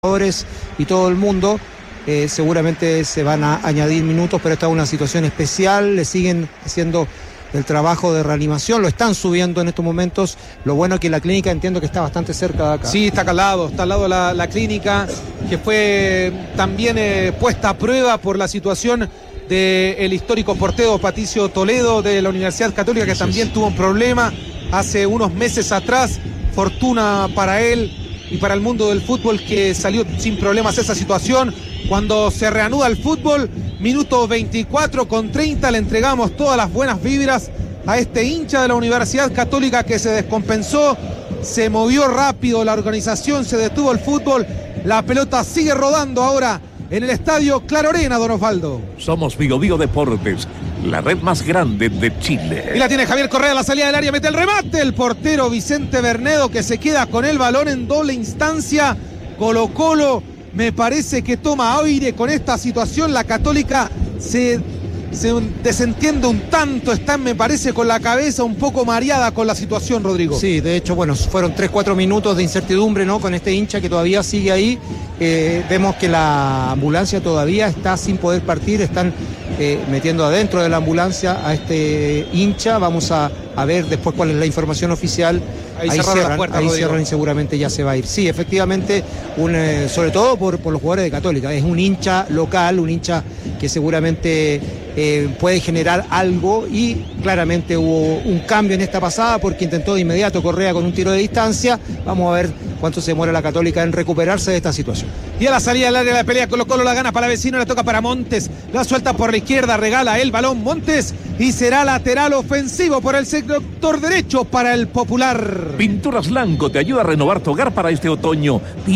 y todo el mundo, seguramente se van a añadir minutos, pero esta es una situación especial, le siguen haciendo el trabajo de reanimación, lo están subiendo en estos momentos. Lo bueno es que la clínica entiendo que está bastante cerca de acá. Sí, está al lado la clínica, que fue también puesta a prueba por la situación del histórico portero Patricio Toledo de la Universidad Católica, que también tuvo un problema hace unos meses atrás. Fortuna para él y para el mundo del fútbol que salió sin problemas esa situación. Cuando se reanuda el fútbol, minuto 24:30, le entregamos todas las buenas vibras a este hincha de la Universidad Católica que se descompensó, se movió rápido la organización, se detuvo el fútbol, la pelota sigue rodando ahora en el estadio Claro Arena, don Osvaldo. Somos Vigo Deportes, la red más grande de Chile. Y la tiene Javier Correa a la salida del área, mete el remate, el portero Vicente Bernedo que se queda con el balón en doble instancia. Colo-Colo me parece que toma aire con esta situación. La Católica se desentiende un tanto, está, me parece, con la cabeza un poco mareada con la situación, Rodrigo. Sí, de hecho, bueno, fueron 3-4 minutos de incertidumbre, ¿no? Con este hincha que todavía sigue ahí. Vemos que la ambulancia todavía está sin poder partir, están metiendo adentro de la ambulancia a este hincha. Vamos a ver después cuál es la información oficial. Ahí cierran la puerta, ahí Rodrigo. cierran y seguramente ya se va a ir. Sí, efectivamente, sobre todo por los jugadores de Católica. Es un hincha local, un hincha que seguramente puede generar algo, y claramente hubo un cambio en esta pasada porque intentó de inmediato Correa con un tiro de distancia. Vamos a ver cuánto se demora la Católica en recuperarse de esta situación. Y a la salida del área de la pelea, Colo-Colo la gana para Vecino, la toca para Montes, la suelta por la izquierda, regala el balón Montes y será lateral ofensivo por el sector derecho para el Popular. Pinturas Lanco te ayuda a renovar tu hogar para este otoño.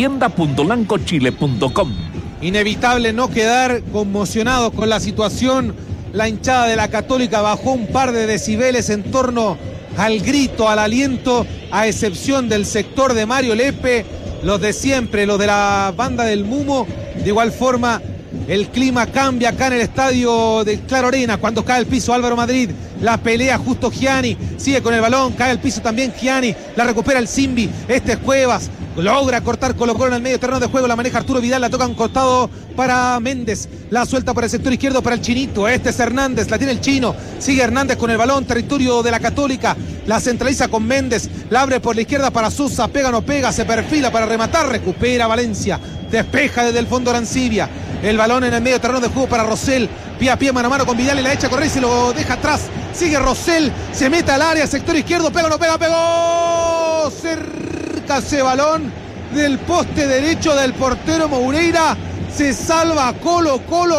Tienda.lancochile.com. Inevitable no quedar conmocionado con la situación. La hinchada de la Católica bajó un par de decibeles en torno al grito, al aliento, a excepción del sector de Mario Lepe, los de siempre, los de la banda del Mumo. De igual forma, el clima cambia acá en el estadio de Claro Arena cuando cae al piso Álvaro Madrid. La pelea justo Gianni, sigue con el balón, cae al piso también Gianni, la recupera el Simbi, este es Cuevas, logra cortar Colo-Colo en el medio terreno de juego, la maneja Arturo Vidal, la toca a un costado para Méndez, la suelta por el sector izquierdo para el Chinito, este es Hernández, la tiene el Chino, sigue Hernández con el balón, territorio de la Católica, la centraliza con Méndez, la abre por la izquierda para Sosa, pega no pega, se perfila para rematar, recupera Valencia, despeja desde el fondo Arancibia, el balón en el medio terreno de juego para Rosell, pie a pie, mano a mano con Vidal y la echa a correr y se lo deja atrás, sigue Rosell, se mete al área, sector izquierdo, pega no pega, pegó, cerca ese balón del poste derecho del portero Moreira, se salva Colo-Colo.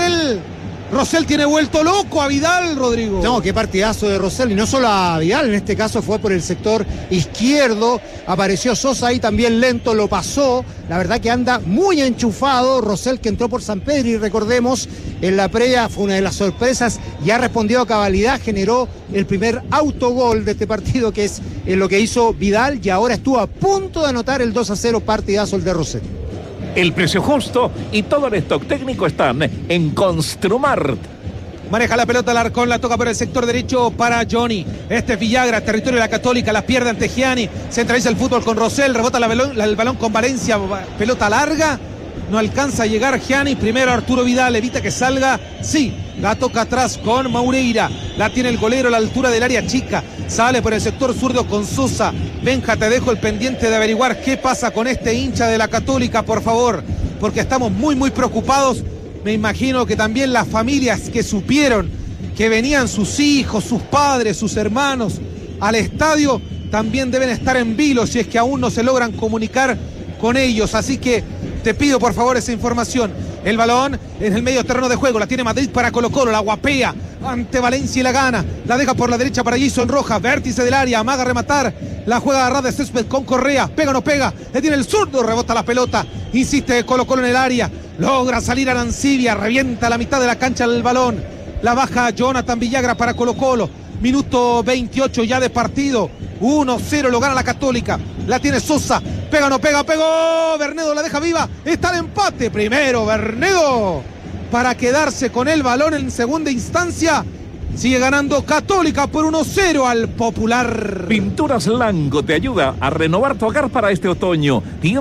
Rosell tiene vuelto loco a Vidal, Rodrigo. No, qué partidazo de Rosell, y no solo a Vidal, en este caso fue por el sector izquierdo, apareció Sosa ahí también lento, lo pasó, la verdad que anda muy enchufado Rosell, que entró por San Pedro, y recordemos, en la previa fue una de las sorpresas, ya respondió a cabalidad, generó el primer autogol de este partido, que es lo que hizo Vidal, y ahora estuvo a punto de anotar el 2-0, partidazo el de Rosell. El precio justo y todo el stock técnico están en Construmart. Maneja la pelota Alarcón, la toca por el sector derecho para Johnny. Este es Villagra, territorio de la Católica, la pierde ante Gianni. Centraliza el fútbol con Rosell, rebota el balón con Valencia, pelota larga. No alcanza a llegar Gianni, primero Arturo Vidal, evita que salga, sí, la toca atrás con Maureira, la tiene el golero a la altura del área chica, sale por el sector zurdo con Sosa. Benja, te dejo el pendiente de averiguar qué pasa con este hincha de la Católica, por favor, porque estamos muy preocupados. Me imagino que también las familias que supieron que venían sus hijos, sus padres, sus hermanos al estadio, también deben estar en vilo si es que aún no se logran comunicar con ellos, así que te pido por favor esa información. El balón en el medio terreno de juego, la tiene Madrid para Colo-Colo, la guapea ante Valencia y la gana, la deja por la derecha para Jason Rojas, vértice del área, amaga a rematar, la juega a ras de césped con Correa, pega o no pega, le tiene el zurdo, rebota la pelota, insiste Colo-Colo en el área, logra salir Arancibia, revienta la mitad de la cancha el balón, la baja Jonathan Villagra para Colo-Colo, minuto 28 ya de partido, 1-0 lo gana la Católica, la tiene Sosa, pega o no pega, pegó, Bernedo la deja viva, está el empate, primero Bernedo para quedarse con el balón en segunda instancia Sigue ganando Católica por 1-0 al Popular. Pinturas Lanco te ayuda a renovar tu hogar para este otoño.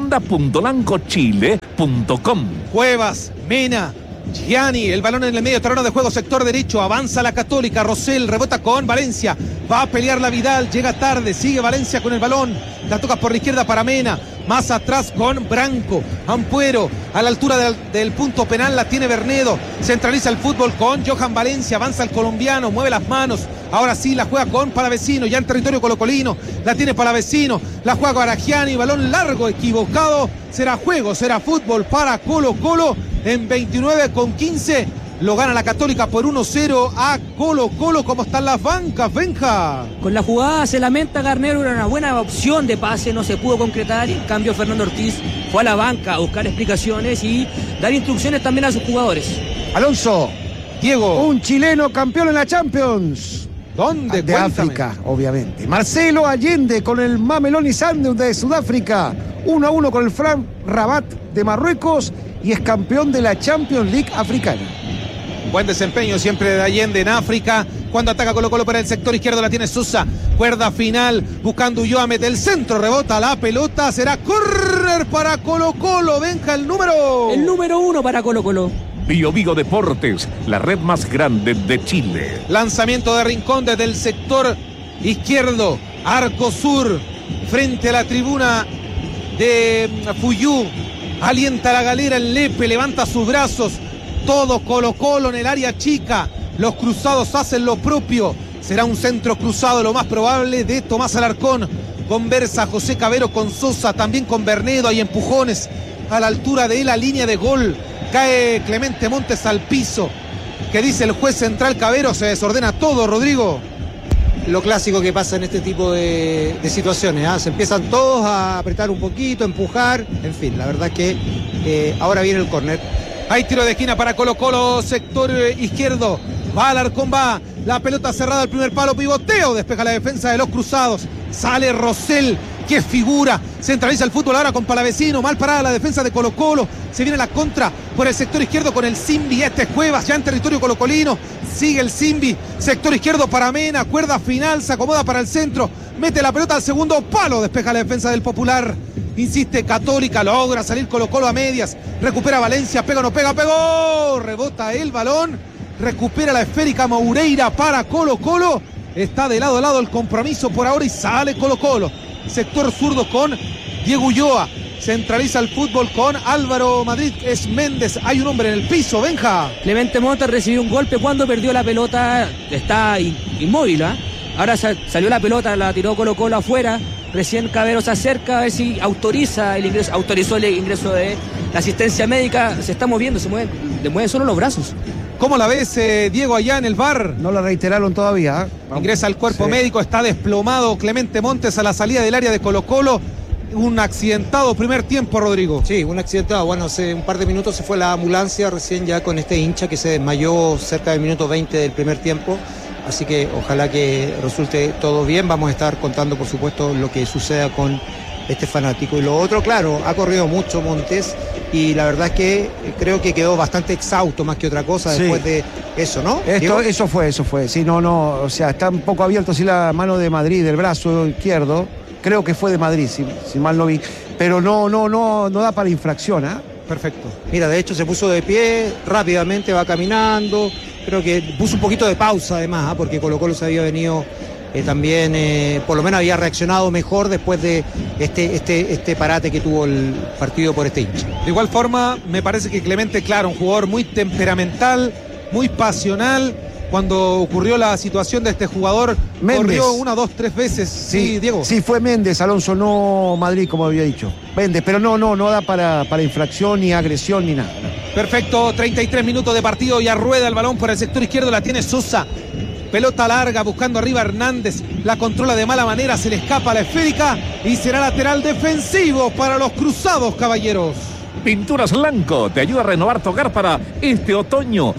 Tienda.lancochile.com. Cuevas, Mena, Gianni, el balón en el medio terreno de juego, sector derecho, avanza la Católica, Rosell rebota con Valencia, va a pelear la Vidal, llega tarde, sigue Valencia con el balón, la toca por la izquierda para Mena, más atrás con Branco, Ampuero, a la altura del punto penal la tiene Bernedo, centraliza el fútbol con Johan Valencia, avanza el colombiano, mueve las manos, ahora sí la juega con Palavecino, ya en territorio colocolino, la tiene Palavecino, la juega Garagiani, balón largo, equivocado, será juego, será fútbol para Colo Colo, en 29:15 lo gana la Católica por 1-0 a Colo Colo. ¿Cómo están las bancas, Benja? Con la jugada se lamenta Garnero, era una buena opción de pase, no se pudo concretar, y en cambio Fernando Ortiz fue a la banca a buscar explicaciones y dar instrucciones también a sus jugadores. Alonso, Diego, un chileno campeón en la Champions. ¿dónde? De Cuéntame. África, obviamente. Marcelo Allende con el Mamelodi Sundowns de Sudáfrica. 1-1 con el Fram Rabat de Marruecos y es campeón de la Champions League africana. Buen desempeño siempre de Allende en África. Cuando ataca Colo Colo para el sector izquierdo la tiene Sosa. Cuerda final buscando Ulloa, mete el centro, rebota la pelota. Será córner para Colo Colo. Benja, el número 1 para Colo Colo. Bio Deportes, la red más grande de Chile. Lanzamiento de Rincón desde el sector izquierdo. Arco sur frente a la tribuna de Fuyú. Alienta la galera el Lepe, levanta sus brazos. Todo Colo Colo en el área chica. Los cruzados hacen lo propio. Será un centro cruzado, lo más probable, de Tomás Alarcón. Conversa José Cabero con Sosa, también con Bernedo. Hay empujones a la altura de la línea de gol. Cae Clemente Montes al piso. ¿Qué dice el juez central Cabero? Se desordena todo, Rodrigo. Lo clásico que pasa en este tipo de situaciones, ¿ah? Se empiezan todos a apretar un poquito, a empujar, en fin, la verdad es que ahora viene el córner. Hay tiro de esquina para Colo Colo, sector izquierdo. Va Alarcón, va la pelota cerrada al primer palo, pivoteo, despeja la defensa de los cruzados. Sale Rosell, qué figura. Centraliza el fútbol ahora con Palavecino, mal parada la defensa de Colo Colo. Se viene la contra por el sector izquierdo con el Simbi. Este es Cuevas, ya en territorio colocolino. Sigue el Simbi, sector izquierdo para Mena, cuerda final, se acomoda para el centro. Mete la pelota al segundo palo, despeja la defensa del Popular. Insiste Católica, logra salir Colo Colo a medias. Recupera Valencia, pega o no pega, pegó. Rebota el balón, recupera la esférica Moureira para Colo Colo. Está de lado a lado el compromiso por ahora y sale Colo Colo. Sector zurdo con Diego Ulloa. Centraliza el fútbol con Álvaro Madrid. Es Méndez. Hay un hombre en el piso, Benja. Clemente Montes recibió un golpe cuando perdió la pelota. Está inmóvil, ¿eh? Ahora salió la pelota, la tiró Colo Colo afuera. Recién Cabero se acerca a ver si autoriza el ingreso. Autorizó el ingreso de la asistencia médica. Se está moviendo, le mueven solo los brazos. ¿Cómo la ves, Diego, allá en el VAR? No la reiteraron todavía. Ingresa al cuerpo médico, está desplomado Clemente Montes a la salida del área de Colo Colo. Un accidentado primer tiempo, Rodrigo. Sí, un accidentado. Bueno, hace un par de minutos se fue la ambulancia recién ya con este hincha que se desmayó cerca del minuto 20 del primer tiempo. Así que ojalá que resulte todo bien. Vamos a estar contando, por supuesto, lo que suceda con este fanático. Y lo otro, claro, ha corrido mucho Montes y la verdad es que creo que quedó bastante exhausto más que otra cosa después de eso, ¿no? Eso fue. Sí, no, o sea, está un poco abierto así la mano de Madrid, del brazo izquierdo. Creo que fue de Madrid, si mal no vi. Pero no da para infracción, ¿ah? Perfecto. Mira, de hecho se puso de pie, rápidamente va caminando. Creo que puso un poquito de pausa además, porque Colo Colo se había venido también, por lo menos había reaccionado mejor después de este parate que tuvo el partido por este hincha. De igual forma, me parece que Clemente, claro, un jugador muy temperamental, muy pasional. Cuando ocurrió la situación de este jugador, Méndez. Corrió 1, 2, 3 veces. Sí, Diego. Sí, fue Méndez, Alonso, no Madrid, como había dicho. Méndez, pero no da para infracción, ni agresión, ni nada. Perfecto, 33 minutos de partido, ya rueda el balón por el sector izquierdo, la tiene Sosa. Pelota larga, buscando arriba Hernández, la controla de mala manera, se le escapa la esférica y será lateral defensivo para los cruzados, caballeros. Pinturas Lanco te ayuda a renovar tu hogar para este otoño.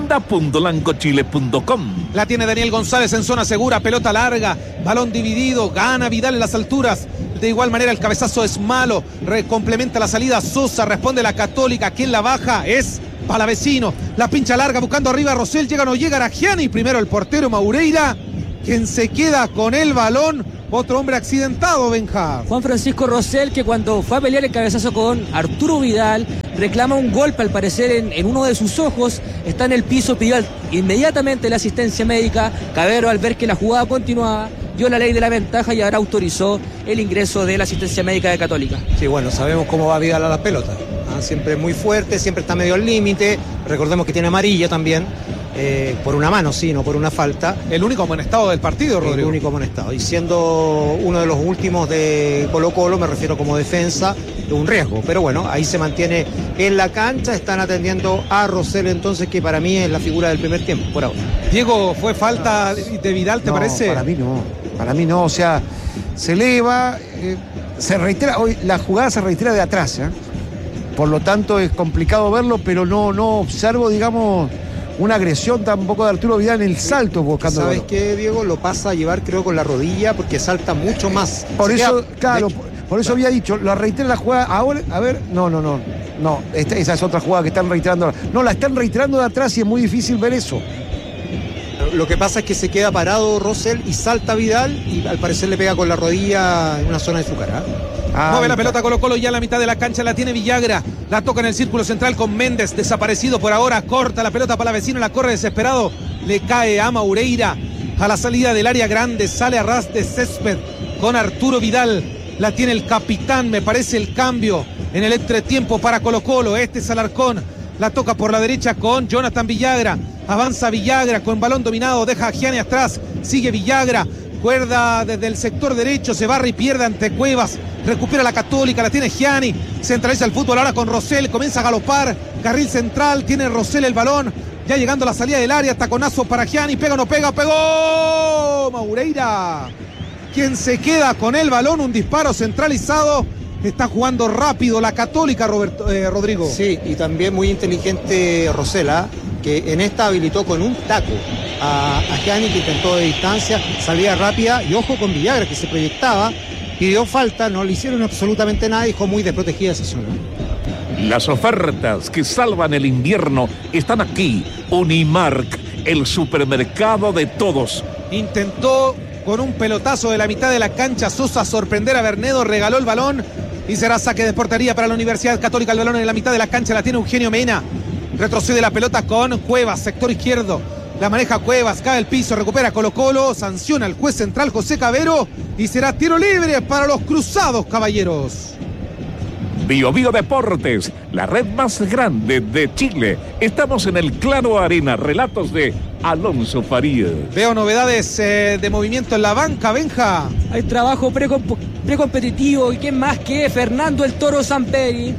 Tienda.lancochile.com. La tiene Daniel González en zona segura, pelota larga, balón dividido, gana Vidal en las alturas de igual manera el cabezazo es malo, complementa la salida Sosa, responde la Católica, quien la baja es Palavecino, la pincha larga buscando arriba a Rosell, llega o no llega Aragiani, primero el portero Maureira, quien se queda con el balón, otro hombre accidentado, Benja. Juan Francisco Rosell, que cuando fue a pelear el cabezazo con Arturo Vidal, reclama un golpe al parecer en uno de sus ojos, está en el piso, pidió inmediatamente la asistencia médica. Cavero, al ver que la jugada continuaba, dio la ley de la ventaja y ahora autorizó el ingreso de la asistencia médica de Católica. Sí, bueno, sabemos cómo va Vidal a la pelota, ¿no? Siempre muy fuerte, siempre está medio al límite, recordemos que tiene amarilla también. Por una mano, sí, no por una falta. El único amonestado del partido, Rodrigo. El único amonestado. Y siendo uno de los últimos de Colo-Colo, me refiero como defensa, de un riesgo. Pero bueno, ahí se mantiene en la cancha. Están atendiendo a Rosell entonces, que para mí es la figura del primer tiempo, por ahora. Diego, ¿fue falta de Vidal, te parece? Para mí no. O sea, se eleva, se reitera. Hoy la jugada se reitera de atrás, ¿eh? Por lo tanto es complicado verlo, pero no observo, digamos, una agresión tampoco de Arturo Vidal en el salto buscando. ¿Sabes qué, Diego? Lo pasa a llevar, creo, con la rodilla, porque salta mucho más. Por eso, claro, por eso había dicho, la reitera la jugada ahora, a ver, no. Esa es otra jugada que están reiterando ahora. No, la están reiterando de atrás y es muy difícil ver eso. Lo que pasa es que se queda parado Rosell y salta Vidal y al parecer le pega con la rodilla en una zona de su cara. Mueve la pelota Colo-Colo ya en la mitad de la cancha, la tiene Villagra, la toca en el círculo central con Méndez, desaparecido por ahora, corta la pelota para Palavecino, la corre desesperado, le cae a Maureira, a la salida del área grande, sale a ras de césped con Arturo Vidal, la tiene el capitán, me parece el cambio en el entretiempo para Colo-Colo, este es Alarcón, la toca por la derecha con Jonathan Villagra, avanza Villagra con balón dominado, deja a Gianni atrás, sigue Villagra, cuerda desde el sector derecho, se barra y pierde ante Cuevas, recupera la Católica, la tiene Gianni, centraliza el fútbol ahora con Rosell, comienza a galopar, carril central, tiene Rosell el balón, ya llegando a la salida del área, taconazo para Gianni, pega o no pega, pegó Maureira, quien se queda con el balón, un disparo centralizado, está jugando rápido la Católica, Rodrigo. Sí, y también muy inteligente Rosell, que en esta habilitó con un taco a Gianni, que intentó de distancia, salida rápida, y ojo con Villagra, que se proyectaba, pidió falta, no le hicieron absolutamente nada, y dejó muy desprotegida esa zona. Las ofertas que salvan el invierno están aquí. Unimark, el supermercado de todos. Intentó con un pelotazo de la mitad de la cancha Sosa sorprender a Bernedo, regaló el balón y será saque de portería para la Universidad Católica. El balón en la mitad de la cancha la tiene Eugenio Mena, retrocede la pelota con Cuevas, sector izquierdo, la maneja Cuevas, cae al piso, recupera Colo-Colo, sanciona el juez central José Cavero y será tiro libre para los Cruzados, caballeros. Bio Deportes, la red más grande de Chile. Estamos en el Claro Arena. Relatos de Alonso Farías. Veo novedades de movimiento en la banca, Benja. Hay trabajo precompetitivo y quién más que Fernando el Toro Samperi.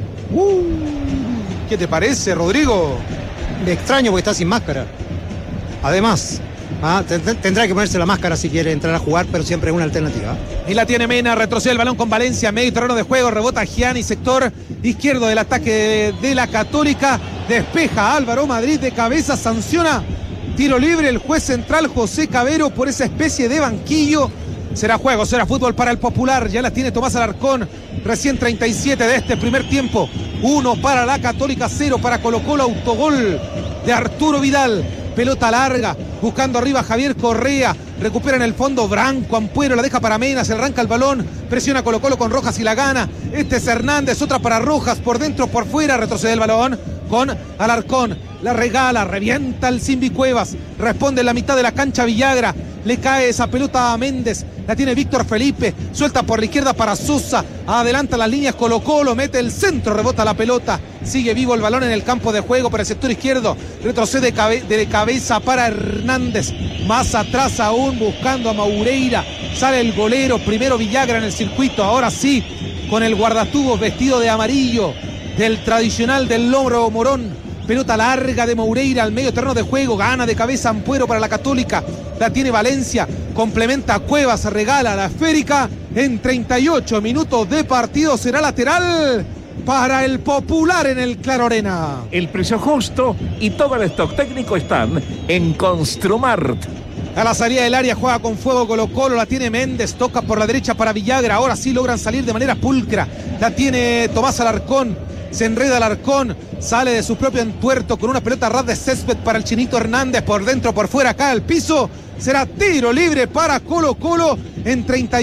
¿Qué te parece, Rodrigo? Le extraño porque está sin máscara. Además, tendrá que ponerse la máscara si quiere entrar a jugar, pero siempre es una alternativa. Y la tiene Mena, retrocede el balón con Valencia, medio terreno de juego, rebota Gianni, sector izquierdo del ataque de la Católica, despeja a Álvaro Madrid de cabeza, sanciona tiro libre el juez central José Cavero por esa especie de banquillo. Será juego, será fútbol para el Popular, ya la tiene Tomás Alarcón, recién 37 de este primer tiempo, 1 para la Católica, 0 para Colo-Colo, autogol de Arturo Vidal. Pelota larga, buscando arriba Javier Correa, recupera en el fondo Branco Ampuero, la deja para Mena, se arranca el balón, presiona Colo-Colo con Rojas y la gana, este es Hernández, otra para Rojas, por dentro, por fuera, retrocede el balón con Alarcón, la regala, revienta el Simbi Cuevas, responde en la mitad de la cancha Villagra, le cae esa pelota a Méndez, la tiene Víctor Felipe, suelta por la izquierda para Sosa, adelanta las líneas Colo-Colo, mete el centro, rebota la pelota, sigue vivo el balón en el campo de juego por el sector izquierdo, retrocede de cabeza para Hernández, más atrás aún buscando a Maureira, sale el golero, primero Villagra en el circuito, ahora sí, con el guardatubos vestido de amarillo, del tradicional del Loro Morón. Pelota larga de Maureira al medio terreno de juego, gana de cabeza Ampuero para la Católica, la tiene Valencia, complementa Cuevas, regala la esférica, en 38 minutos de partido será lateral para el Popular en el Claro Arena. El precio justo y todo el stock técnico están en Construmart. A la salida del área juega con fuego Colo-Colo, la tiene Méndez, toca por la derecha para Villagra, ahora sí logran salir de manera pulcra, la tiene Tomás Alarcón, se enreda Alarcón, sale de su propio entuerto con una pelota ras de césped para el Chinito Hernández, por dentro, por fuera, acá al piso, será tiro libre para Colo-Colo en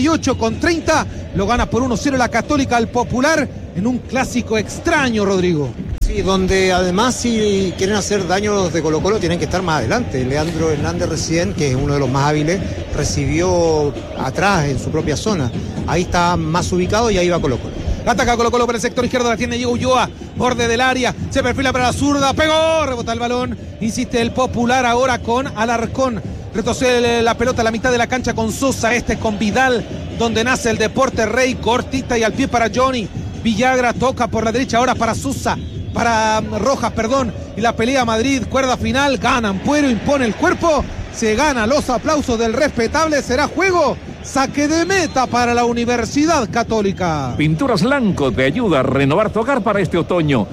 38-30, lo gana por 1-0 la Católica al Popular en un clásico extraño, Rodrigo. Sí, donde además si quieren hacer daño los de Colo-Colo tienen que estar más adelante. Leandro Hernández recién, que es uno de los más hábiles, recibió atrás en su propia zona. Ahí está más ubicado y ahí va Colo-Colo. Ataca Colo-Colo por el sector izquierdo, la tiene Diego Ulloa, borde del área, se perfila para la zurda, pegó, rebota el balón, insiste el Popular ahora con Alarcón, retrocede la pelota a la mitad de la cancha con Sosa, con Vidal, donde nace el deporte rey, cortita y al pie para Johnny, Villagra toca por la derecha ahora para Sosa, para Rojas, y la pelea Madrid, cuerda final, gana Ampuero, impone el cuerpo, se gana los aplausos del respetable, será juego, saque de meta para la Universidad Católica. Pinturas Lanco te ayuda a renovar tu hogar para este otoño.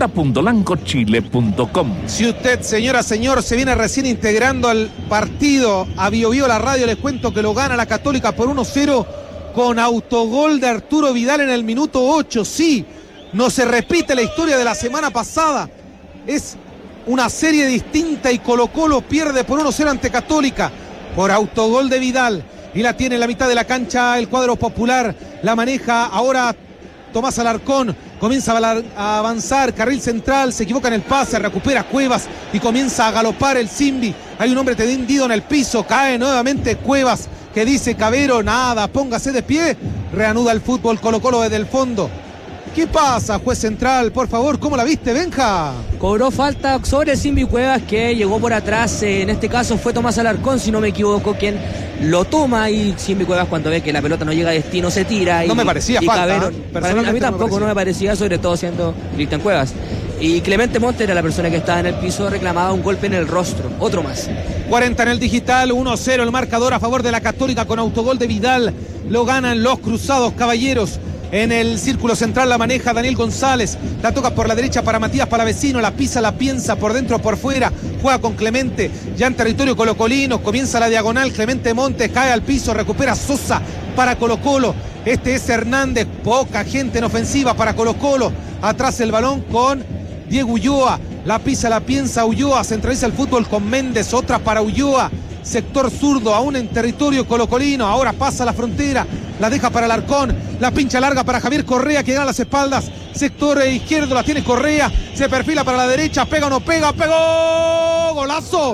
Tienda.lancochile.com. Si usted, señora, señor, se viene recién integrando al partido a Bio Bio la radio, les cuento que lo gana la Católica por 1-0 con autogol de Arturo Vidal en el minuto 8, sí. No se repite la historia de la semana pasada. Es una serie distinta y Colo-Colo pierde por 1-0 ante Católica por autogol de Vidal. Y la tiene en la mitad de la cancha el cuadro Popular. La maneja ahora Tomás Alarcón. Comienza a avanzar. Carril central. Se equivoca en el pase. Recupera Cuevas y comienza a galopar el Simbi. Hay un hombre tendido en el piso. Cae nuevamente Cuevas, que dice Cabero, nada, póngase de pie. Reanuda el fútbol Colo-Colo desde el fondo. ¿Qué pasa, juez central? Por favor, ¿cómo la viste, Benja? Cobró falta sobre Simbi Cuevas, que llegó por atrás. En este caso fue Tomás Alarcón, si no me equivoco, quien lo toma. Y Simbi Cuevas, cuando ve que la pelota no llega a destino, se tira. No me parecía falta. Cabero, para mí tampoco no me parecía, sobre todo siendo Cristian Cuevas. Y Clemente Monte era la persona que estaba en el piso, reclamaba un golpe en el rostro. Otro más. 40 en el digital, 1-0 el marcador a favor de la Católica con autogol de Vidal. Lo ganan los Cruzados Caballeros. En el círculo central la maneja Daniel González, la toca por la derecha para Matías Palavecino, la pisa, la piensa por dentro, por fuera, juega con Clemente, ya en territorio colocolino, comienza la diagonal, Clemente Montes cae al piso, recupera Sosa para Colo-Colo, es Hernández, poca gente en ofensiva para Colo-Colo, atrás el balón con Diego Ulloa, la pisa, la piensa Ulloa, centraliza el fútbol con Méndez, otra para Ulloa, sector zurdo, aún en territorio colocolino, ahora pasa la frontera, la deja para Alarcón, la pincha larga para Javier Correa, que gana las espaldas, sector izquierdo, la tiene Correa, se perfila para la derecha, pega o no pega, pegó, golazo,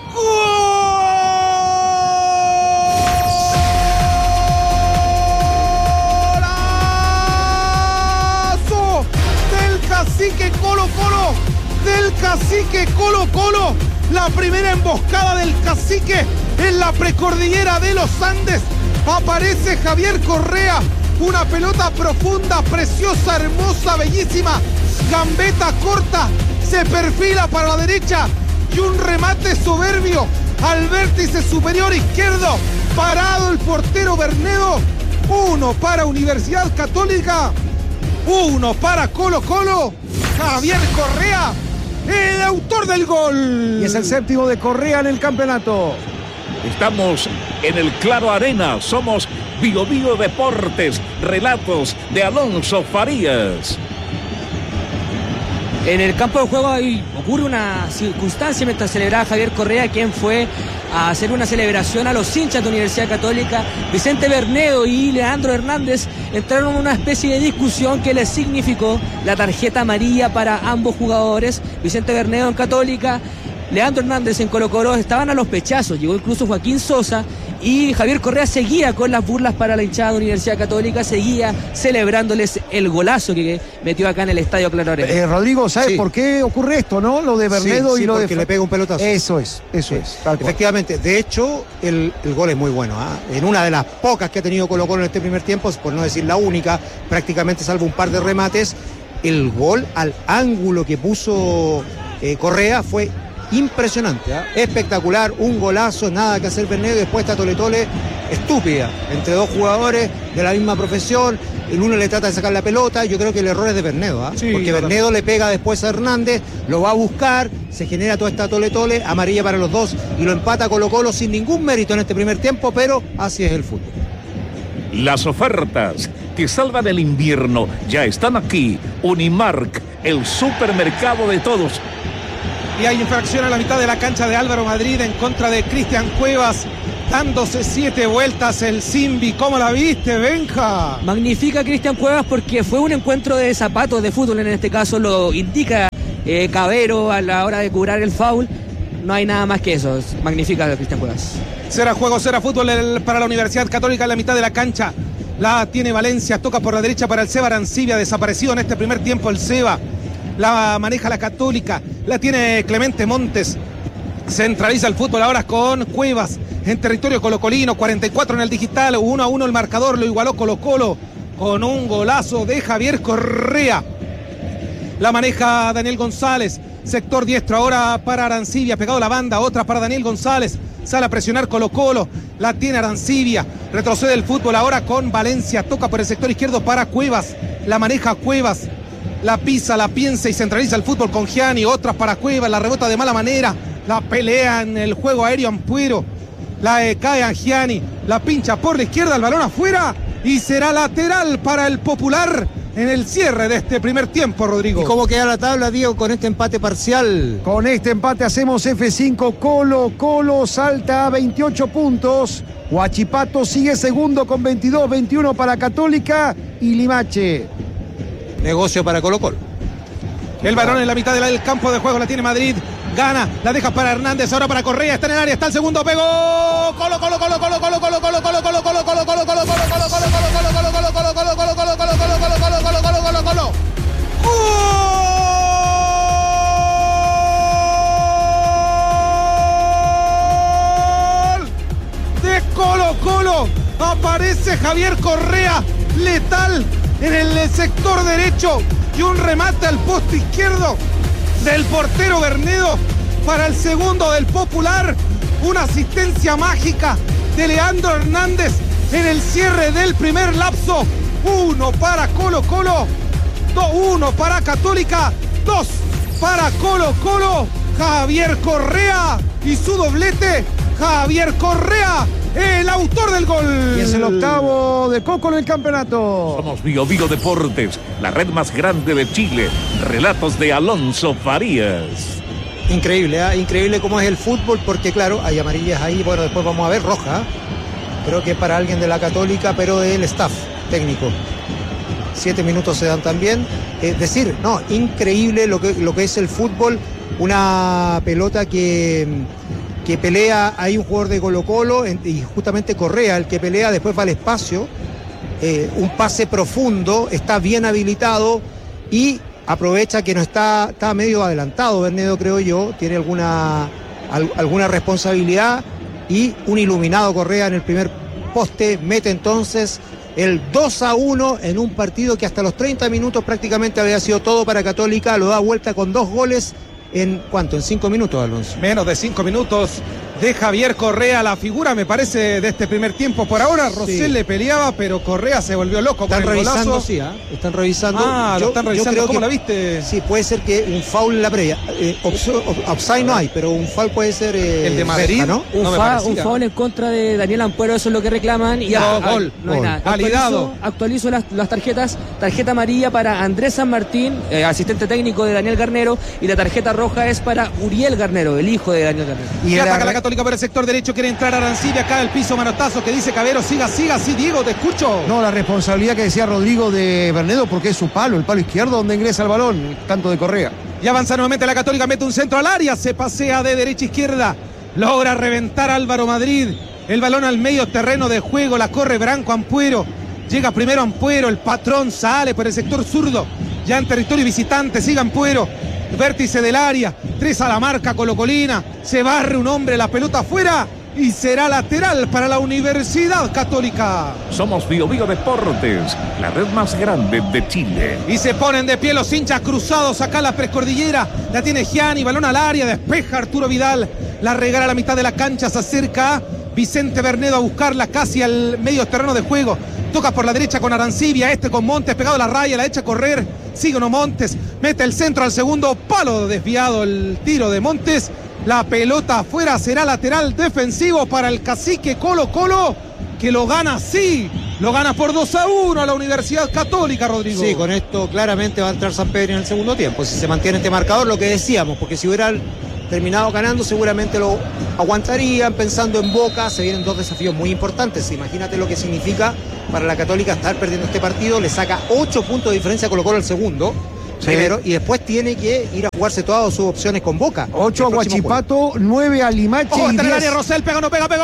golazo del cacique Colo-Colo, la primera emboscada del cacique en la precordillera de los Andes. Aparece Javier Correa, una pelota profunda, preciosa, hermosa, bellísima, gambeta corta, se perfila para la derecha y un remate soberbio al vértice superior izquierdo, parado el portero Bernedo, 1 para Universidad Católica, 1 para Colo-Colo, Javier Correa, el autor del gol. Y es el séptimo de Correa en el campeonato. Estamos en el Claro Arena, somos Bio Bio Deportes, relatos de Alonso Farías. En el campo de juego ocurre una circunstancia mientras celebraba Javier Correa, quien fue a hacer una celebración a los hinchas de Universidad Católica. Vicente Bernedo y Leandro Hernández entraron en una especie de discusión que les significó la tarjeta amarilla para ambos jugadores. Vicente Bernedo en Católica, Leandro Hernández en Colo-Colo, estaban a los pechazos, llegó incluso Joaquín Sosa y Javier Correa seguía con las burlas para la hinchada de Universidad Católica, seguía celebrándoles el golazo que metió acá en el Estadio Claro Arena. Rodrigo, ¿sabes por qué ocurre esto, no? Lo de Bernedo y lo de... porque le pega un pelotazo. Eso es. Efectivamente, de hecho, el gol es muy bueno, ¿eh? En una de las pocas que ha tenido Colo-Colo en este primer tiempo, por no decir la única, prácticamente salvo un par de remates, el gol al ángulo que puso Correa fue impresionante, espectacular, un golazo, nada que hacer Bernedo. Después está Tole Tole, estúpida, entre dos jugadores de la misma profesión. El uno le trata de sacar la pelota. Yo creo que el error es de Bernedo, Sí, porque Bernedo le pega después a Hernández, lo va a buscar, se genera toda esta Tole Tole, amarilla para los dos y lo empata Colo-Colo sin ningún mérito en este primer tiempo, pero así es el fútbol. Las ofertas que salvan el invierno ya están aquí. Unimark, el supermercado de todos. Y hay infracción a la mitad de la cancha de Álvaro Madrid en contra de Cristian Cuevas, dándose 7 vueltas el Simbi. ¿Cómo la viste, Benja? Magnifica Cristian Cuevas porque fue un encuentro de zapatos de fútbol, en este caso lo indica Cavero a la hora de cobrar el foul. No hay nada más que eso, magnifica Cristian Cuevas. Será juego, será fútbol para la Universidad Católica en la mitad de la cancha. La tiene Valencia, toca por la derecha para el Seba Arancibia, desaparecido en este primer tiempo el Seba. La maneja la Católica, la tiene Clemente Montes. Centraliza el fútbol ahora con Cuevas en territorio colocolino, 44 en el digital, 1-1 el marcador, lo igualó Colo-Colo con un golazo de Javier Correa. La maneja Daniel González, sector diestro ahora para Arancibia, pegado a la banda, otra para Daniel González. Sale a presionar Colo-Colo, la tiene Arancibia, retrocede el fútbol ahora con Valencia, toca por el sector izquierdo para Cuevas, la maneja Cuevas, la pisa, la piensa y centraliza el fútbol con Gianni, otras para Cuevas, la rebota de mala manera, la pelea en el juego aéreo Ampuero, la cae a Gianni, la pincha por la izquierda, el balón afuera y será lateral para el Popular en el cierre de este primer tiempo, Rodrigo. ¿Y cómo queda la tabla, Diego, con este empate parcial? Con este empate hacemos F5. Colo-Colo salta a 28 puntos. Huachipato sigue segundo con 22, 21 para Católica y Limache. Negocio para Colo-Colo. El balón en la mitad del campo de juego la tiene Madrid. Gana, la deja para Hernández, ahora para Correa, está en el área, está el segundo, pegó. Colo, Colo, Colo, Colo, Colo, Colo, Colo, Colo, Colo, Colo, Colo, Colo, Colo, Colo, Colo, Colo, Colo, de Colo-Colo. Aparece Javier Correa, letal en el sector derecho y un remate al poste izquierdo del portero Bernedo para el segundo del Popular. Una asistencia mágica de Leandro Hernández en el cierre del primer lapso. 1 para Colo-Colo, 1 para Católica, 2 para Colo-Colo. Javier Correa y su doblete. Javier Correa, el autor del gol. Y es el octavo de Coco en el campeonato. Somos Bio Deportes, la red más grande de Chile. Relatos de Alonso Farías. Increíble, increíble cómo es el fútbol, porque claro, hay amarillas ahí, bueno, después vamos a ver roja. Creo que es para alguien de la Católica, pero del staff técnico. 7 minutos se dan también. Es decir, no, increíble lo que es el fútbol. Una pelota que pelea, hay un jugador de Colo-Colo y justamente Correa, el que pelea, después va al espacio, un pase profundo, está bien habilitado y aprovecha que no está medio adelantado Bernedo, creo yo, tiene alguna responsabilidad y un iluminado Correa en el primer poste, mete entonces el 2-1 en un partido que hasta los 30 minutos prácticamente había sido todo para Católica, lo da vuelta con 2 goles. ¿En cuánto? ¿En 5 minutos, Alonso? Menos de 5 minutos de Javier Correa, la figura me parece de este primer tiempo. Por ahora Rosell le peleaba, pero Correa se volvió loco. Están con el revisando, golazo. sí, están revisando. Lo están revisando. ¿Cómo la viste? Sí, puede ser que un foul en la previa. Offside no hay, pero un foul puede ser el de Madrid, ¿no? Un foul en contra de Daniel Ampuero, eso es lo que reclaman. Y gol. No hay nada. Validado. Actualizo las tarjetas. Tarjeta amarilla para Andrés San Martín, asistente técnico de Daniel Garnero, y la tarjeta roja es para Uriel Garnero, el hijo de Daniel Garnero. Y ataca la Católica por el sector derecho, quiere entrar Arancibia, acá el piso, manotazo que dice Cavero, siga, sí, Diego, te escucho. No, la responsabilidad que decía Rodrigo de Bernedo, porque es su palo, el palo izquierdo donde ingresa el balón, tanto de Correa. Y avanza nuevamente la Católica, mete un centro al área, se pasea de derecha a izquierda, logra reventar Álvaro Madrid, el balón al medio terreno de juego, la corre Branco Ampuero, llega primero Ampuero, el patrón sale por el sector zurdo, ya en territorio visitante, sigue Ampuero, vértice del área, 3 a la marca colocolina, se barre un hombre, la pelota afuera y será lateral para la Universidad Católica. Somos Bio Bio Deportes, la red más grande de Chile. Y se ponen de pie los hinchas cruzados acá en la precordillera. La tiene Gianni, balón al área, despeja Arturo Vidal. La regala a la mitad de la cancha, se acerca Vicente Bernedo a buscarla casi al medio terreno de juego. Toca por la derecha con Arancibia, con Montes pegado a la raya, la echa a correr. Sigue uno Montes, mete el centro al segundo palo, desviado el tiro de Montes. La pelota afuera, será lateral defensivo para el cacique Colo-Colo, que lo gana, sí, lo gana por 2-1 a la Universidad Católica, Rodrigo. Sí, con esto claramente va a entrar San Pedro en el segundo tiempo, si se mantiene este marcador, lo que decíamos, porque si hubieran terminado ganando seguramente lo aguantarían. Pensando en Boca, se vienen dos desafíos muy importantes. Imagínate lo que significa para la Católica estar perdiendo este partido. Le saca 8 puntos de diferencia a Colo-Colo al segundo, sí, primero, y después tiene que ir a jugarse todas sus opciones con Boca. 8 a Huachipato, 9 a Limache. Ojo, y está en el 10. área, Rosell, pega, no pega, pegó.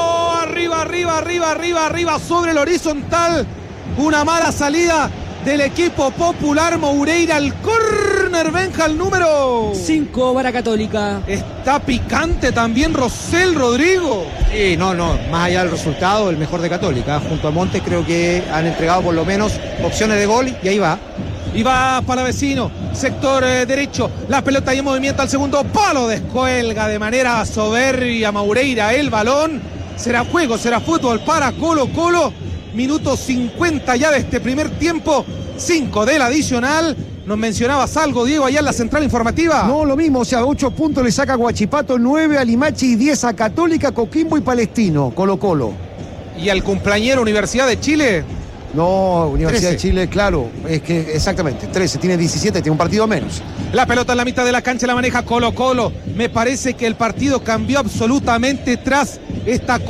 Arriba, sobre el horizontal. Una mala salida del equipo popular. Moureira, el córner, Benja, el número 5 para Católica. Está picante también Rosell, Rodrigo. Sí, no, más allá del resultado, el mejor de Católica. Junto a Montes creo que han entregado por lo menos opciones de gol y ahí va. Y va Palavecino, sector derecho, la pelota y en movimiento al segundo palo, descuelga de manera soberbia Moureira el balón. Será juego, será fútbol para Colo-Colo. Minuto 50 ya de este primer tiempo, 5 del adicional. ¿Nos mencionabas algo, Diego, allá en la central informativa? No, lo mismo, o sea, 8 puntos le saca a Huachipato, 9 a Limache y 10 a Católica, Coquimbo y Palestino, Colo-Colo. ¿Y al cumpleañero Universidad de Chile? No, Universidad 13. de Chile, claro, es que exactamente, 13, tiene 17, tiene un partido menos. La pelota en la mitad de la cancha la maneja Colo-Colo. Me parece que el partido cambió absolutamente tras esta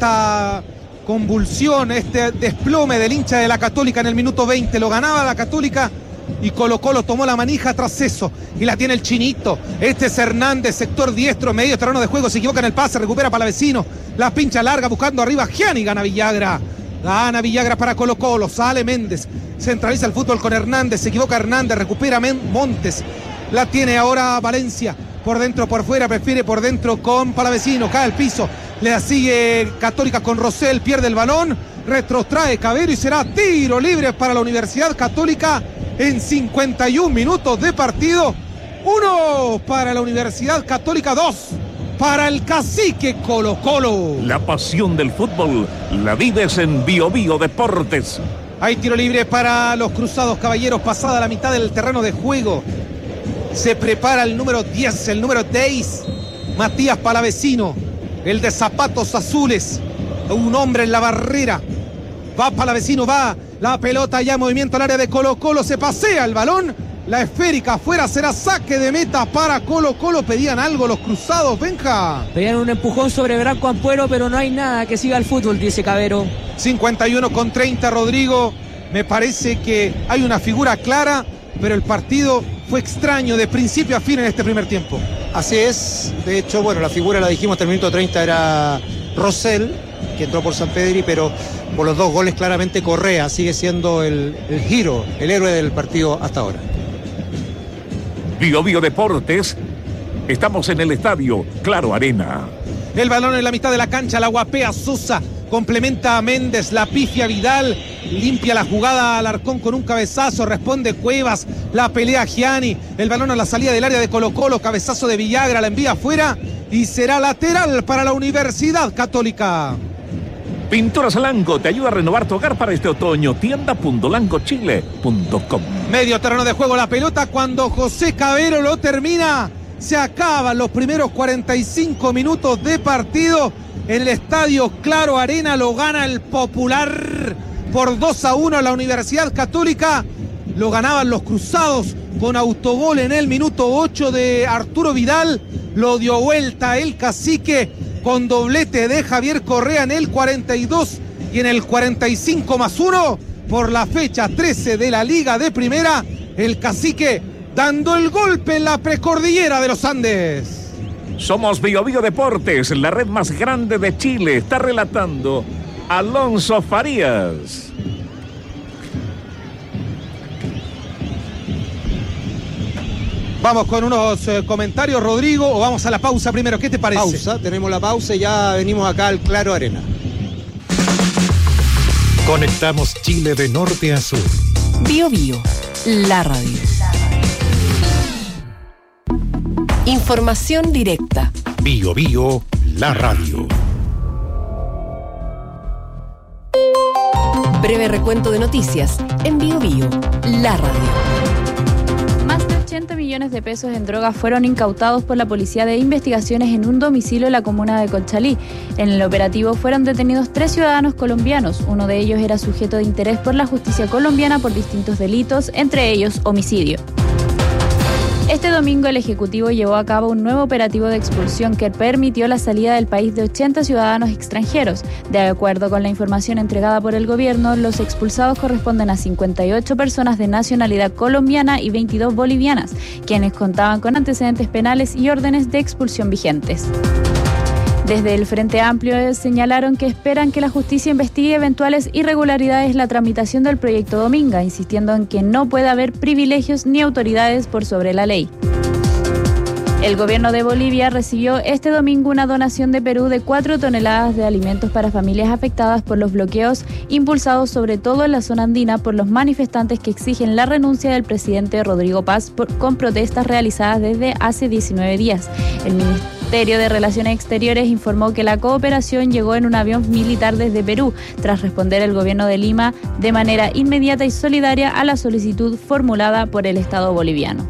convulsión, este desplome del hincha de la Católica en el minuto 20. Lo ganaba la Católica y Colo-Colo tomó la manija tras eso. Y la tiene el Chinito. Este es Hernández, sector diestro, medio terreno de juego. Se equivoca en el pase, recupera Palavecino. La pincha larga buscando arriba Gianni, gana Villagra. Gana Villagra para Colo-Colo, sale Méndez, centraliza el fútbol con Hernández, se equivoca Hernández, recupera Montes, la tiene ahora Valencia, por dentro, por fuera, prefiere por dentro con Palavecino, cae al piso, le sigue Católica con Rosell, pierde el balón, retrotrae Cabero y será tiro libre para la Universidad Católica en 51 minutos de partido. 1 para la Universidad Católica, 2 para el cacique Colo-Colo. La pasión del fútbol la vives en Bio Bio Deportes. Hay tiro libre para los Cruzados, caballeros, pasada la mitad del terreno de juego. Se prepara el número 10, el número 10, Matías Palavecino, el de zapatos azules, un hombre en la barrera. Va Palavecino, va la pelota ya en movimiento al área de Colo-Colo, se pasea el balón. La esférica afuera, será saque de meta para Colo-Colo. Pedían algo los Cruzados, Benja. Pedían un empujón sobre Branco Ampuero, pero no hay nada, que siga el fútbol, dice Cabero. 51-30, Rodrigo. Me parece que hay una figura clara, pero el partido fue extraño de principio a fin en este primer tiempo. Así es, de hecho, bueno, la figura la dijimos hasta el minuto 30 era Rosell, que entró por San Pedri, pero por los 2 goles claramente Correa sigue siendo el giro, el héroe del partido hasta ahora. Bio Bio Deportes, estamos en el estadio Claro Arena. El balón en la mitad de la cancha, la guapea Sosa, complementa a Méndez, la pifia Vidal, limpia la jugada Alarcón con un cabezazo, responde Cuevas, la pelea Gianni, el balón a la salida del área de Colo-Colo, cabezazo de Villagra, la envía afuera y será lateral para la Universidad Católica. Pinturas Lango te ayuda a renovar tu hogar para este otoño. Tienda.langochile.com. Medio terreno de juego la pelota, cuando José Cabero lo termina, se acaban los primeros 45 minutos de partido. En el estadio Claro Arena lo gana el Popular por 2-1 a la Universidad Católica. Lo ganaban los Cruzados con autogol en el minuto 8 de Arturo Vidal. Lo dio vuelta el cacique con doblete de Javier Correa en el 42 y en el 45+1 por la fecha 13 de la Liga de Primera. El cacique dando el golpe en la precordillera de los Andes. Somos Bio Bio Deportes, la red más grande de Chile. Está relatando Alonso Farías. Vamos con unos comentarios, Rodrigo, o vamos a la pausa primero. ¿Qué te parece? Pausa, tenemos la pausa y ya venimos acá al Claro Arena. Conectamos Chile de norte a sur. Bio Bio, la radio. Información directa. Bio Bio, la radio. Breve recuento de noticias en Bio Bio, la radio. Más de 80 millones de pesos en drogas fueron incautados por la Policía de Investigaciones en un domicilio en la comuna de Conchalí. En el operativo fueron detenidos 3 ciudadanos colombianos. Uno de ellos era sujeto de interés por la justicia colombiana por distintos delitos, entre ellos homicidio. Este domingo el Ejecutivo llevó a cabo un nuevo operativo de expulsión que permitió la salida del país de 80 ciudadanos extranjeros. De acuerdo con la información entregada por el gobierno, los expulsados corresponden a 58 personas de nacionalidad colombiana y 22 bolivianas, quienes contaban con antecedentes penales y órdenes de expulsión vigentes. Desde el Frente Amplio señalaron que esperan que la justicia investigue eventuales irregularidades en la tramitación del proyecto Dominga, insistiendo en que no puede haber privilegios ni autoridades por sobre la ley. El gobierno de Bolivia recibió este domingo una donación de Perú de 4 toneladas de alimentos para familias afectadas por los bloqueos impulsados sobre todo en la zona andina por los manifestantes que exigen la renuncia del presidente Rodrigo Paz con protestas realizadas desde hace 19 días. El Ministerio de Relaciones Exteriores informó que la cooperación llegó en un avión militar desde Perú, tras responder el gobierno de Lima de manera inmediata y solidaria a la solicitud formulada por el Estado boliviano.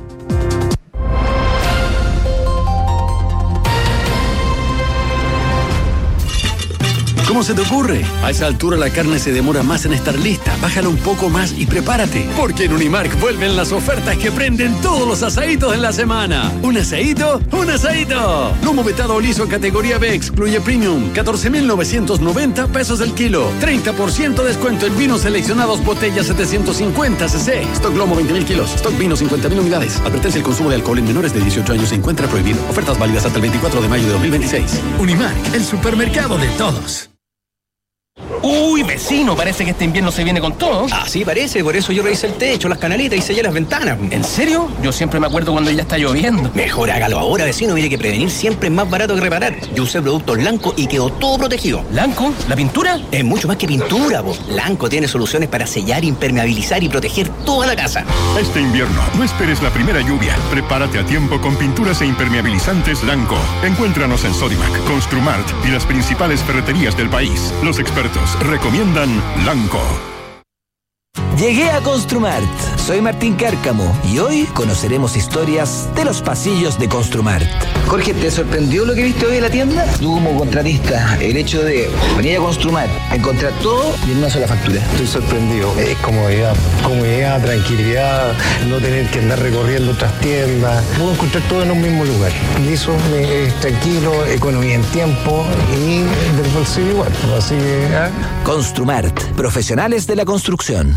¿Cómo se te ocurre? A esa altura la carne se demora más en estar lista. Bájala un poco más y prepárate. Porque en Unimark vuelven las ofertas que prenden todos los asaditos en la semana. ¿Un asadito? ¡Un asadito! Lomo vetado liso categoría B excluye Premium. 14,990 pesos el kilo. 30% descuento en vinos seleccionados botella 750 cc. Stock lomo 20,000 kilos. Stock vino 50,000 unidades. Advertencia: el consumo de alcohol en menores de 18 años se encuentra prohibido. Ofertas válidas hasta el 24 de mayo de 2026. Unimark, el supermercado de todos. Uy, vecino, parece que este invierno se viene con todo. Así parece, por eso yo revisé el techo, las canaletas y sellé las ventanas. ¿En serio? Yo siempre me acuerdo cuando ya está lloviendo. Mejor hágalo ahora, vecino, mire que prevenir siempre es más barato que reparar. Yo usé productos Lanco y quedó todo protegido. ¿Lanco? ¿La pintura? Es mucho más que pintura, po. Lanco tiene soluciones para sellar, impermeabilizar y proteger toda la casa. Este invierno, no esperes la primera lluvia. Prepárate a tiempo con pinturas e impermeabilizantes Lanco. Encuéntranos en Sodimac, Construmart y las principales ferreterías del país. Los expertos recomiendan Lanco. Llegué a Construmart. Soy Martín Cárcamo y hoy conoceremos historias de los pasillos de Construmart. Jorge, ¿te sorprendió lo que viste hoy en la tienda? Tú como contratista, el hecho de venir a Construmart, encontrar todo y en una sola factura. Estoy sorprendido. Es comodidad, tranquilidad, no tener que andar recorriendo otras tiendas. Puedo encontrar todo en un mismo lugar. Y eso es tranquilo, economía en tiempo y del bolsillo igual. Así que... Construmart, profesionales de la construcción.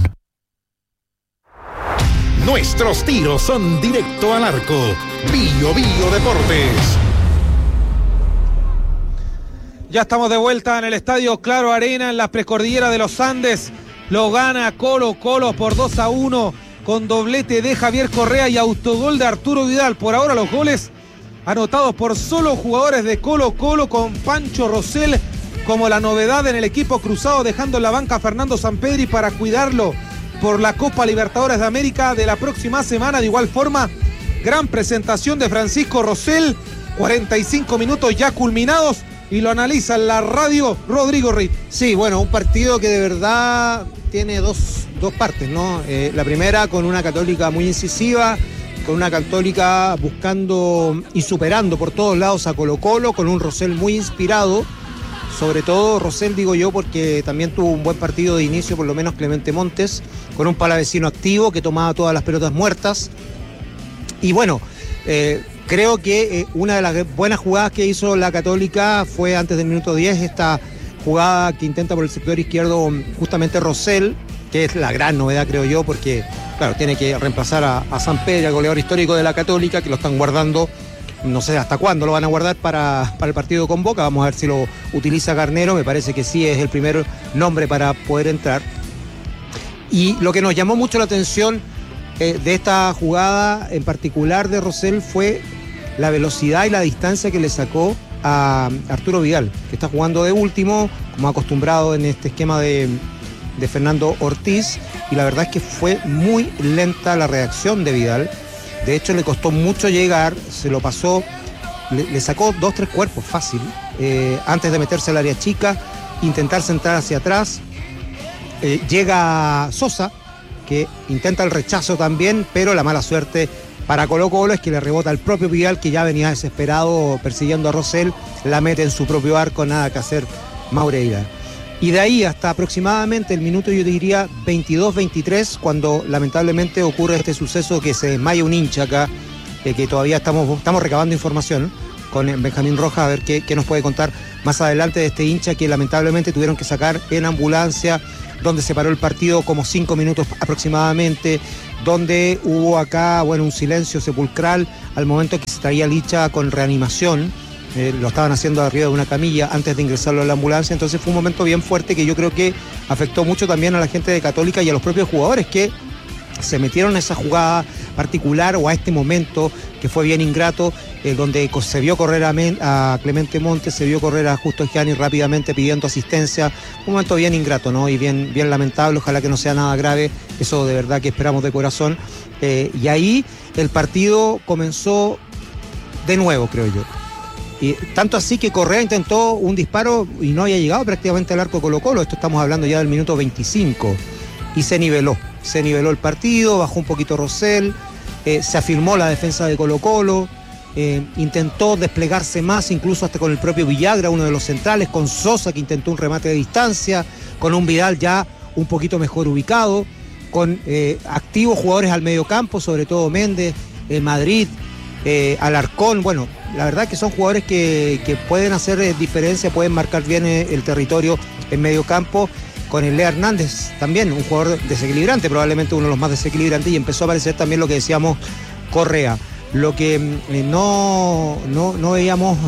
Nuestros tiros son directo al arco. Bio Bio Deportes. Ya estamos de vuelta en el estadio Claro Arena, en la precordillera de los Andes. Lo gana Colo-Colo por 2-1 con doblete de Javier Correa y autogol de Arturo Vidal. Por ahora los goles anotados por solo jugadores de Colo-Colo, con Pancho Rosell como la novedad en el equipo cruzado, dejando en la banca a Fernando Sampedri para cuidarlo por la Copa Libertadores de América de la próxima semana. De igual forma, gran presentación de Francisco Rosell, 45 minutos ya culminados, y lo analiza en la radio Rodrigo Ritt. Sí, bueno, un partido que de verdad tiene dos partes, ¿no? La primera con una Católica muy incisiva, con una Católica buscando y superando por todos lados a Colo-Colo, con un Rosell muy inspirado. Sobre todo Rosell, digo yo, porque también tuvo un buen partido de inicio, por lo menos Clemente Montes, con un palavecino activo que tomaba todas las pelotas muertas. Y bueno, creo que una de las buenas jugadas que hizo la Católica fue antes del minuto 10, esta jugada que intenta por el sector izquierdo justamente Rosell, que es la gran novedad, creo yo, porque claro, tiene que reemplazar a Sampedri, al goleador histórico de la Católica, que lo están guardando. No sé hasta cuándo lo van a guardar para el partido con Boca. Vamos a ver si lo utiliza Garnero. Me parece que sí es el primer nombre para poder entrar. Y lo que nos llamó mucho la atención de esta jugada en particular de Rosell fue la velocidad y la distancia que le sacó a Arturo Vidal, que está jugando de último, como acostumbrado en este esquema de Fernando Ortiz, y la verdad es que fue muy lenta la reacción de Vidal. De hecho, le costó mucho llegar, se lo pasó, le sacó 2-3 cuerpos fácil, antes de meterse al área chica, intentar centrar hacia atrás. Llega Sosa, que intenta el rechazo también, pero la mala suerte para Colo-Colo es que le rebota al propio Vidal, que ya venía desesperado persiguiendo a Rosell, la mete en su propio arco, nada que hacer Maureira. Y de ahí hasta aproximadamente el minuto, yo diría 22-23, cuando lamentablemente ocurre este suceso que se desmaya un hincha acá, que todavía estamos recabando información con Benjamín Rojas, a ver qué nos puede contar más adelante de este hincha que lamentablemente tuvieron que sacar en ambulancia, donde se paró el partido como 5 minutos aproximadamente, donde hubo acá, un silencio sepulcral al momento que se traía Licha con reanimación. Lo estaban haciendo arriba de una camilla antes de ingresarlo a la ambulancia, entonces fue un momento bien fuerte que yo creo que afectó mucho también a la gente de Católica y a los propios jugadores que se metieron en esa jugada particular o a este momento que fue bien ingrato, donde se vio correr a Clemente Montes, se vio correr a Justo Gianni rápidamente pidiendo asistencia. Un momento bien ingrato, ¿no? Y bien lamentable, ojalá que no sea nada grave, eso de verdad que esperamos de corazón. Y ahí el partido comenzó de nuevo, creo yo. Y tanto así que Correa intentó un disparo y no había llegado prácticamente al arco Colo-Colo. Esto estamos hablando ya del minuto 25. Y se niveló el partido, bajó un poquito Rosell, se afirmó la defensa de Colo-Colo, intentó desplegarse más, incluso hasta con el propio Villagra, uno de los centrales, con Sosa que intentó un remate de distancia, con un Vidal ya un poquito mejor ubicado, con activos jugadores al medio campo, sobre todo Méndez, Madrid, Alarcón. Bueno, la verdad que son jugadores que pueden hacer diferencia, pueden marcar bien el territorio en medio campo, con el Lea Hernández también, un jugador desequilibrante, probablemente uno de los más desequilibrantes, y empezó a aparecer también lo que decíamos Correa. Lo que no veíamos,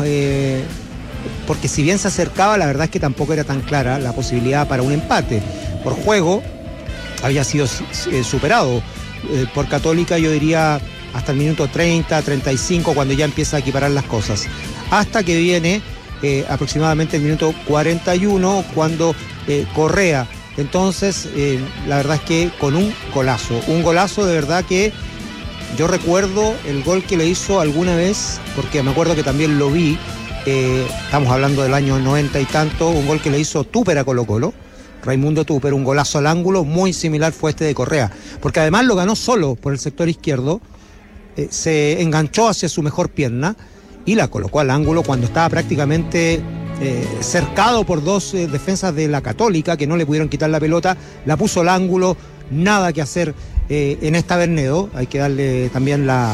porque si bien se acercaba, la verdad es que tampoco era tan clara la posibilidad para un empate. Por juego había sido superado por Católica, yo diría hasta el minuto 30, 35, cuando ya empieza a equiparar las cosas. Hasta que viene aproximadamente el minuto 41, cuando Correa. Entonces, la verdad es que con un golazo de verdad que yo recuerdo el gol que le hizo alguna vez, porque me acuerdo que también lo vi, estamos hablando del año 90 y tanto, un gol que le hizo Tupper a Colo-Colo, Raimundo Tupper, un golazo al ángulo, muy similar fue este de Correa, porque además lo ganó solo por el sector izquierdo, se enganchó hacia su mejor pierna y la colocó al ángulo cuando estaba prácticamente cercado por dos defensas de la Católica que no le pudieron quitar la pelota, la puso al ángulo, nada que hacer en esta Bernedo. Hay que darle también la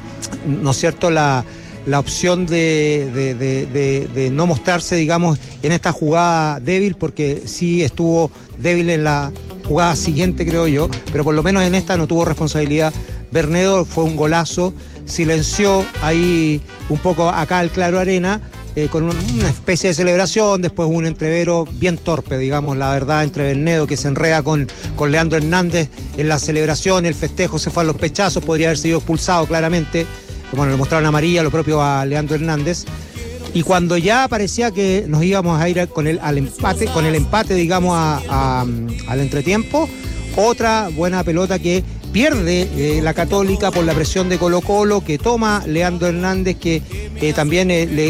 opción de no mostrarse, digamos, en esta jugada débil, porque sí estuvo débil en la jugada siguiente, creo yo, pero por lo menos en esta no tuvo responsabilidad. Bernedo fue un golazo, silenció ahí un poco acá el Claro Arena, con una especie de celebración, después un entrevero bien torpe, digamos, la verdad, entre Bernedo, que se enreda con Leandro Hernández en la celebración, el festejo se fue a los pechazos, podría haber sido expulsado claramente, bueno, le mostraron amarilla, lo propio a Leandro Hernández, y cuando ya parecía que nos íbamos a ir con el empate, digamos, al entretiempo, otra buena pelota que pierde la Católica por la presión de Colo-Colo, que toma Leandro Hernández, que también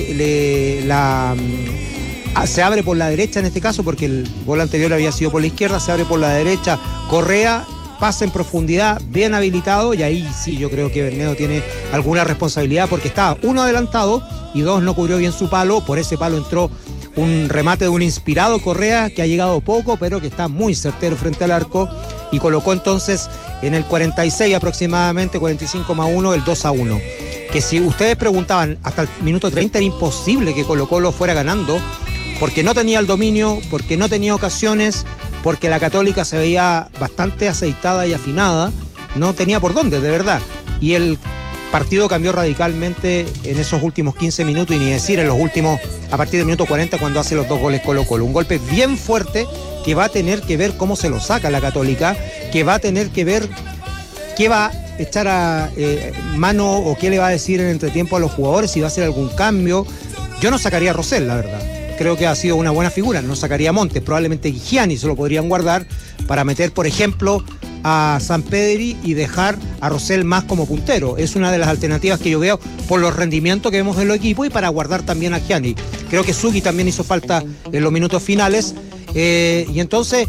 se abre por la derecha en este caso, porque el gol anterior había sido por la izquierda, se abre por la derecha Correa, pasa en profundidad, bien habilitado, y ahí sí yo creo que Bernedo tiene alguna responsabilidad, porque estaba uno adelantado y dos no cubrió bien su palo, por ese palo entró un remate de un inspirado Correa, que ha llegado poco, pero que está muy certero frente al arco, y colocó entonces en el 46 aproximadamente, 45+1, el 2-1. Que si ustedes preguntaban, hasta el minuto 30 era imposible que Colo-Colo fuera ganando, porque no tenía el dominio, porque no tenía ocasiones, porque la Católica se veía bastante aceitada y afinada, no tenía por dónde, de verdad. Y el partido cambió radicalmente en esos últimos 15 minutos, y ni decir en los últimos, a partir del minuto 40, cuando hace los dos goles Colo-Colo. Un golpe bien fuerte que va a tener que ver cómo se lo saca la Católica, que va a tener que ver ¿qué va a echar a mano o qué le va a decir en entretiempo a los jugadores? Si va a hacer algún cambio. Yo no sacaría a Rosell, la verdad. Creo que ha sido una buena figura. No sacaría a Montes. Probablemente Gianni se lo podrían guardar para meter, por ejemplo, a Sampedri y dejar a Rosell más como puntero. Es una de las alternativas que yo veo por los rendimientos que vemos en los equipos y para guardar también a Gianni. Creo que Suki también hizo falta en los minutos finales. Y entonces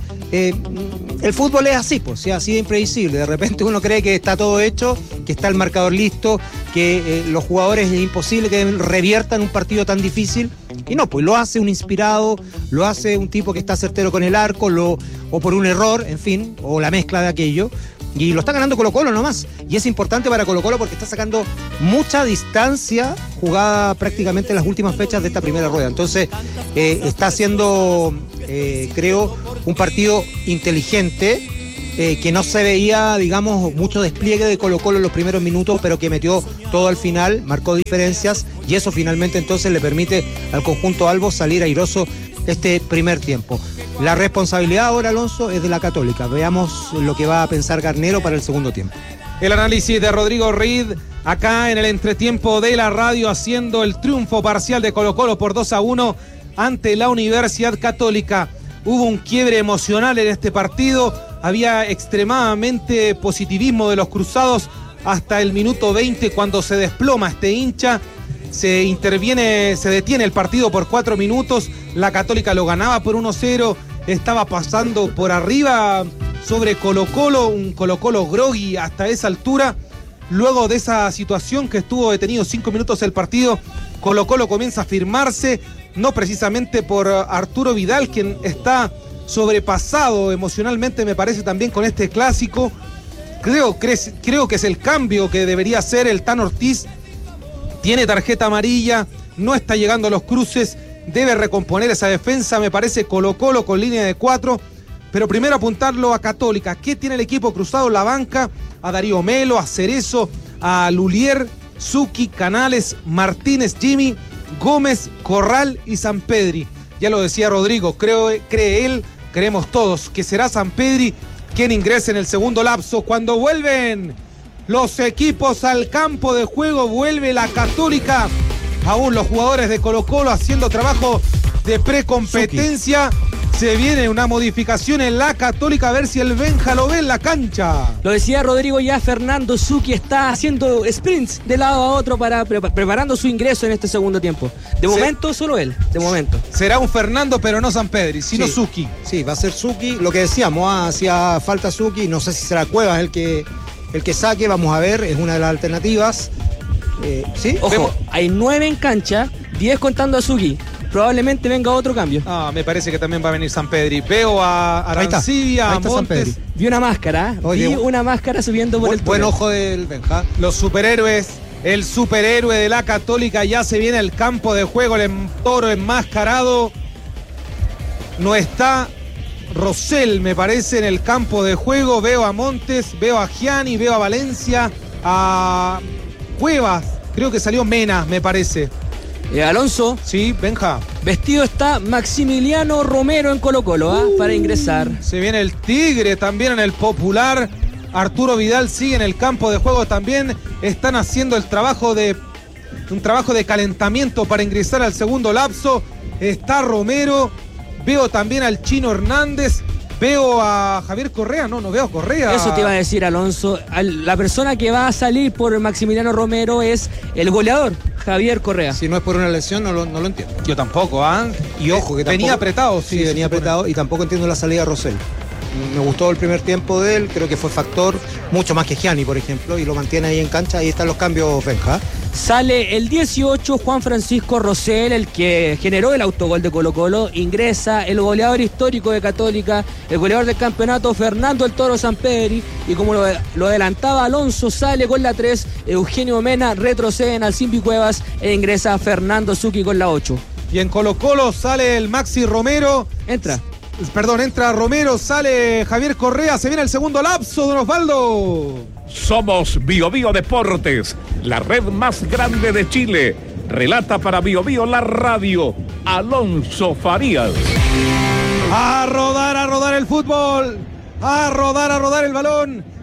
el fútbol es así, pues, es así de impredecible. De repente uno cree que está todo hecho, que está el marcador listo, que los jugadores es imposible que reviertan un partido tan difícil. Y no, pues lo hace un inspirado, lo hace un tipo que está certero con el arco, o por un error, en fin, o la mezcla de aquello. Y lo está ganando Colo-Colo nomás. Y es importante para Colo-Colo porque está sacando mucha distancia jugada prácticamente en las últimas fechas de esta primera rueda. Entonces está haciendo, creo, un partido inteligente, que no se veía, digamos, mucho despliegue de Colo-Colo en los primeros minutos, pero que metió todo al final, marcó diferencias, y eso finalmente entonces le permite al conjunto albo salir airoso este primer tiempo. La responsabilidad ahora, Alonso, es de la Católica. Veamos lo que va a pensar Garnero para el segundo tiempo. El análisis de Rodrigo Reed acá en el entretiempo de la radio, haciendo el triunfo parcial de Colo-Colo por 2-1 ante la Universidad Católica. Hubo un quiebre emocional en este partido, había extremadamente positivismo de los cruzados hasta el minuto 20 cuando se desploma este hincha. Se detiene el partido por 4 minutos, la Católica lo ganaba por 1-0, estaba pasando por arriba sobre Colo-Colo, un Colo-Colo grogui hasta esa altura. Luego de esa situación que estuvo detenido 5 minutos el partido, Colo-Colo comienza a firmarse, no precisamente por Arturo Vidal, quien está sobrepasado emocionalmente, me parece, también con este clásico. Creo que es el cambio que debería hacer el Tan Ortiz. Tiene tarjeta amarilla, no está llegando a los cruces, debe recomponer esa defensa, me parece, Colo-Colo con línea de 4, pero primero apuntarlo a Católica. ¿Qué tiene el equipo cruzado en la banca? A Darío Melo, a Cerezo, a Lulier, Zucchi, Canales, Martínez, Jimmy, Gómez, Corral y Sampedri. Ya lo decía Rodrigo, cree él, creemos todos, que será Sampedri quien ingrese en el segundo lapso. Cuando vuelven los equipos al campo de juego, vuelve la Católica, aún los jugadores de Colo-Colo haciendo trabajo de precompetencia. Se viene una modificación en la Católica, a ver si el Benja lo ve en la cancha. Lo decía Rodrigo, ya Fernando Zucchi está haciendo sprints de lado a otro para preparando su ingreso en este segundo tiempo. De momento, solo él, de momento. Será un Fernando, pero no Sampedri, sino Zucchi. Sí, va a ser Zucchi, lo que decíamos, hacía falta Zucchi, no sé si será Cuevas el que saque, vamos a ver, es una de las alternativas. ¿Sí? Ojo, hay 9 en cancha, 10 contando a Zucchi. Probablemente venga otro cambio. Me parece que también va a venir Sampedri. Veo a Arancibia, a Montes. Vi una máscara, una máscara subiendo por el túnel. Buen ojo del Benja. Los superhéroes, el superhéroe de la Católica ya se viene al campo de juego, el toro enmascarado. No está Rosell, me parece, en el campo de juego. Veo a Montes, veo a Gianni, veo a Valencia, a Cuevas. Creo que salió Mena, me parece. Alonso. Sí, Benja. Vestido está Maximiliano Romero en Colo-Colo, para ingresar. Se viene el Tigre también en el Popular. Arturo Vidal sigue en el campo de juego también. Están haciendo un trabajo de calentamiento para ingresar al segundo lapso. Está Romero. Veo también al Chino Hernández. Veo a Javier Correa. No veo a Correa. Eso te iba a decir, Alonso. La persona que va a salir por Maximiliano Romero es el goleador, Javier Correa. Si no es por una lesión, no lo entiendo. Yo tampoco, Y ojo, que venía apretado. Sí, venía apretado, y tampoco entiendo la salida de Rosell. Me gustó el primer tiempo de él, creo que fue factor, mucho más que Gianni, por ejemplo, y lo mantiene ahí en cancha. Ahí están los cambios, Benja. Sale el 18, Juan Francisco Rosell, el que generó el autogol de Colo-Colo. Ingresa el goleador histórico de Católica, el goleador del campeonato, Fernando el Toro Sampedri. Y como lo adelantaba Alonso, sale con la 3, Eugenio Mena, retrocede en Alcimbi Cuevas e ingresa Fernando Zucchi con la 8. Y en Colo-Colo sale el Maxi Romero. Entra Romero, sale Javier Correa, se viene el segundo lapso, don Osvaldo. Somos Bio Bio Deportes, la red más grande de Chile. Relata para Bio Bio la radio, Alonso Farías. A rodar el fútbol, a rodar el balón.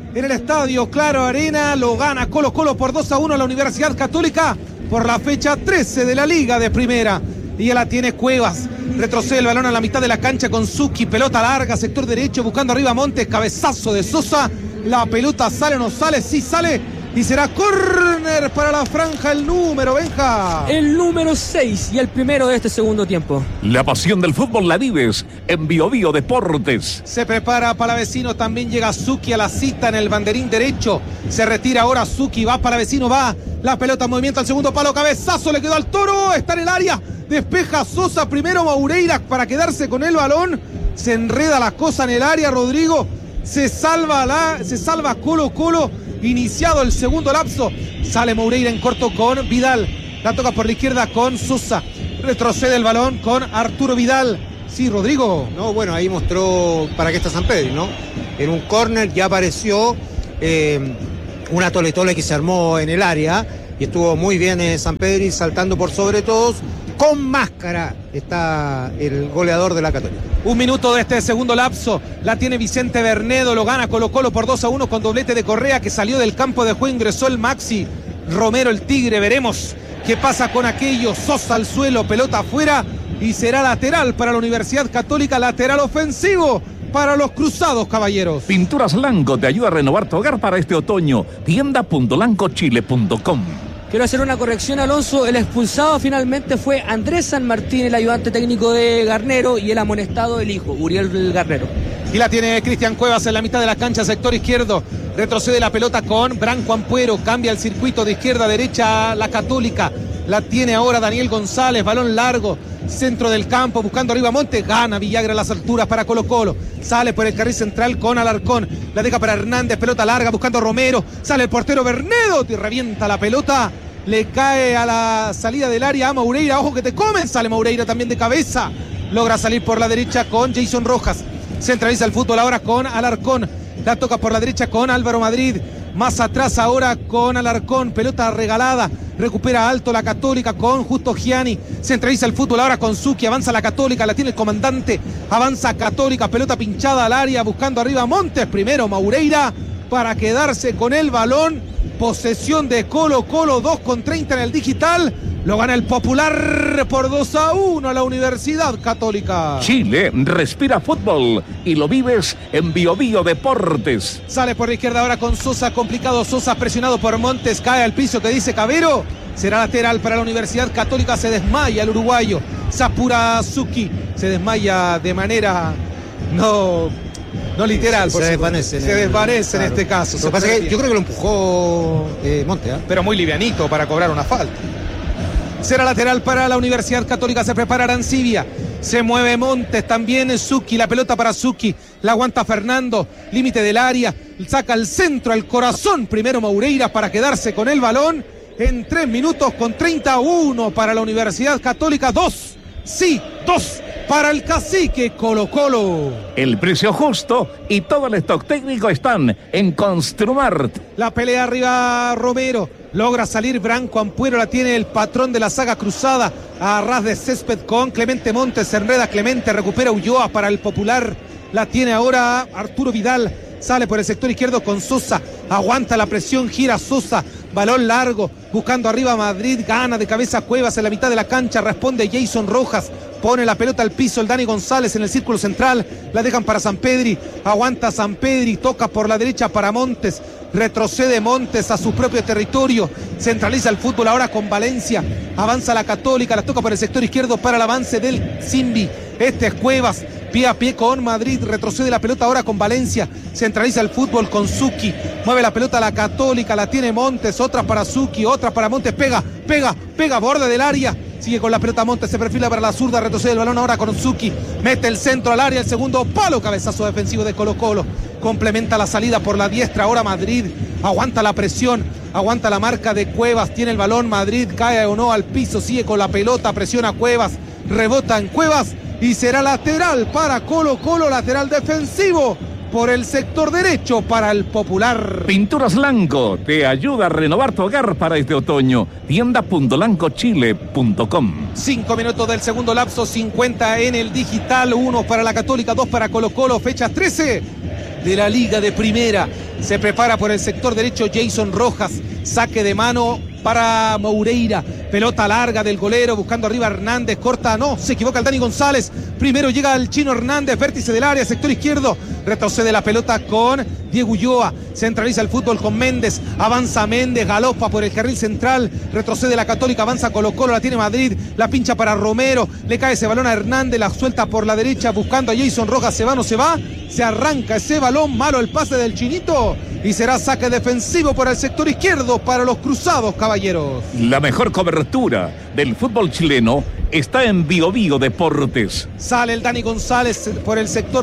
en el estadio Claro Arena. Lo gana Colo-Colo por 2-1 a la Universidad Católica por la fecha 13 de la Liga de Primera. Y ya la tiene Cuevas. Retrocede el balón a la mitad de la cancha con Zucchi. Pelota larga, sector derecho, buscando arriba Montes. Cabezazo de Sosa. La pelota sale o no sale. Sí sale. Y será córner para la franja el número, Benja. El número 6 y el primero de este segundo tiempo. La pasión del fútbol la vives en Bio Bio Deportes. Se prepara Palavecino, también llega Zucchi a la cita en el banderín derecho. Se retira ahora Zucchi, va Palavecino, va. La pelota en movimiento al segundo palo, cabezazo, le quedó al Toro, está en el área. Despeja Sosa, primero Moureira para quedarse con el balón. Se enreda la cosa en el área, Rodrigo. Se salva Colo-Colo. Iniciado el segundo lapso, sale Moureira en corto con Vidal, la toca por la izquierda con Sosa, retrocede el balón con Arturo Vidal. Sí, Rodrigo. No, bueno, ahí mostró para qué está Sampedri, ¿no? En un córner ya apareció una tole-tole que se armó en el área y estuvo muy bien Sampedri saltando por sobre todos. Con máscara está el goleador de la Católica. Un minuto de este segundo lapso. La tiene Vicente Bernedo. Lo gana Colo-Colo por 2-1 con doblete de Correa, que salió del campo de juego. Ingresó el Maxi Romero, el Tigre. Veremos qué pasa con aquello. Sosa al suelo, pelota afuera. Y será lateral para la Universidad Católica. Lateral ofensivo para los cruzados, caballeros. Pinturas Lanco te ayuda a renovar tu hogar para este otoño. Tienda.lancochile.com. Quiero hacer una corrección, Alonso. El expulsado finalmente fue Andrés San Martín, el ayudante técnico de Garnero, y el amonestado el hijo, Uriel Garnero. Y la tiene Cristian Cuevas en la mitad de la cancha, sector izquierdo. Retrocede la pelota con Branco Ampuero. Cambia el circuito de izquierda a derecha la Católica. La tiene ahora Daniel González. Balón largo. Centro del campo. Buscando arriba Montes. Gana Villagra a las alturas para Colo-Colo. Sale por el carril central con Alarcón. La deja para Hernández. Pelota larga buscando a Romero. Sale el portero Bernedo. Y revienta la pelota. Le cae a la salida del área a Moureira. Ojo que te comen. Sale Moureira también de cabeza. Logra salir por la derecha con Jason Rojas. Centraliza el fútbol ahora con Alarcón. La toca por la derecha con Álvaro Madrid. Más atrás ahora con Alarcón. Pelota regalada. Recupera alto la Católica con Justo Gianni. Centraliza el fútbol ahora con Zucchi. Avanza la Católica. La tiene el comandante. Avanza Católica. Pelota pinchada al área. Buscando arriba Montes. Primero Moureira para quedarse con el balón. Posesión de Colo-Colo. 2:30 en el digital. Lo gana el Popular por 2-1 a la Universidad Católica. Chile respira fútbol y lo vives en Bio Bio Deportes. Sale por la izquierda ahora con Sosa, complicado Sosa, presionado por Montes, cae al piso que dice Cabero. Será lateral para la Universidad Católica, se desmaya el uruguayo. Sapura Zucchi, se desmaya de manera no literal. Se desvanece. Se desvanece en este caso. Lo que pasa es que yo creo que lo empujó Montes. Pero muy livianito para cobrar una falta. Será lateral para la Universidad Católica, se prepara Arancibia. Se mueve Montes, también Zucchi, la pelota para Zucchi. La aguanta Fernando, límite del área. Saca al centro, al corazón. Primero Moureira para quedarse con el balón. En 3 minutos con 31 para la Universidad Católica. 2 para el cacique Colo-Colo. El precio justo y todo el stock técnico están en Construmart. La pelea arriba Romero. Logra salir Branco Ampuero, la tiene el patrón de la saga cruzada. A ras de césped con Clemente Montes. Se enreda Clemente, recupera Ulloa para el Popular. La tiene ahora Arturo Vidal. Sale por el sector izquierdo con Sosa. Aguanta la presión, gira Sosa. Balón largo, buscando arriba Madrid. Gana de cabeza Cuevas en la mitad de la cancha. Responde Jason Rojas. Pone la pelota al piso el Dani González en el círculo central. La dejan para Sampedri. Aguanta Sampedri. Toca por la derecha para Montes. Retrocede Montes a su propio territorio. Centraliza el fútbol ahora con Valencia. Avanza la Católica. La toca por el sector izquierdo para el avance del Simbi. Este es Cuevas. Pie a pie con Madrid. Retrocede la pelota ahora con Valencia. Centraliza el fútbol con Zucchi. Mueve la pelota a la Católica. La tiene Montes. Otra para Zucchi. Otra para Montes. Pega. Borde del área. Sigue con la pelota Montes, se perfila para la zurda, retrocede el balón ahora con Zucchi, mete el centro al área, el segundo palo, cabezazo defensivo de Colo-Colo, complementa la salida por la diestra, ahora Madrid, aguanta la presión, aguanta la marca de Cuevas, tiene el balón Madrid, cae o no al piso, sigue con la pelota, presiona Cuevas, rebota en Cuevas y será lateral para Colo-Colo, lateral defensivo por el sector derecho para el Popular. Pinturas Lanco te ayuda a renovar tu hogar para este otoño. Tienda.lancochile.com. 5 minutos del segundo lapso, 50 en el digital, 1 para la Católica, 2 para Colo-Colo, fecha 13 de la Liga de Primera. Se prepara por el sector derecho Jason Rojas. Saque de mano para Moureira. Pelota larga del golero, buscando arriba Hernández. Corta, no, se equivoca el Dani González. Primero llega el Chino Hernández, vértice del área, sector izquierdo. Retrocede la pelota con Diego Ulloa. Centraliza el fútbol con Méndez. Avanza Méndez, galopa por el carril central. Retrocede la Católica, avanza Colo-Colo, la tiene Madrid. La pincha para Romero. Le cae ese balón a Hernández, la suelta por la derecha, buscando a Jason Rojas. ¿Se va o no se va? Se arranca ese balón, malo el pase del Chinito. Y será saque defensivo por el sector izquierdo para los cruzados, caballeros. La mejor cobertura del fútbol chileno está en Bio Bio Deportes. Sale el Dani González por el sector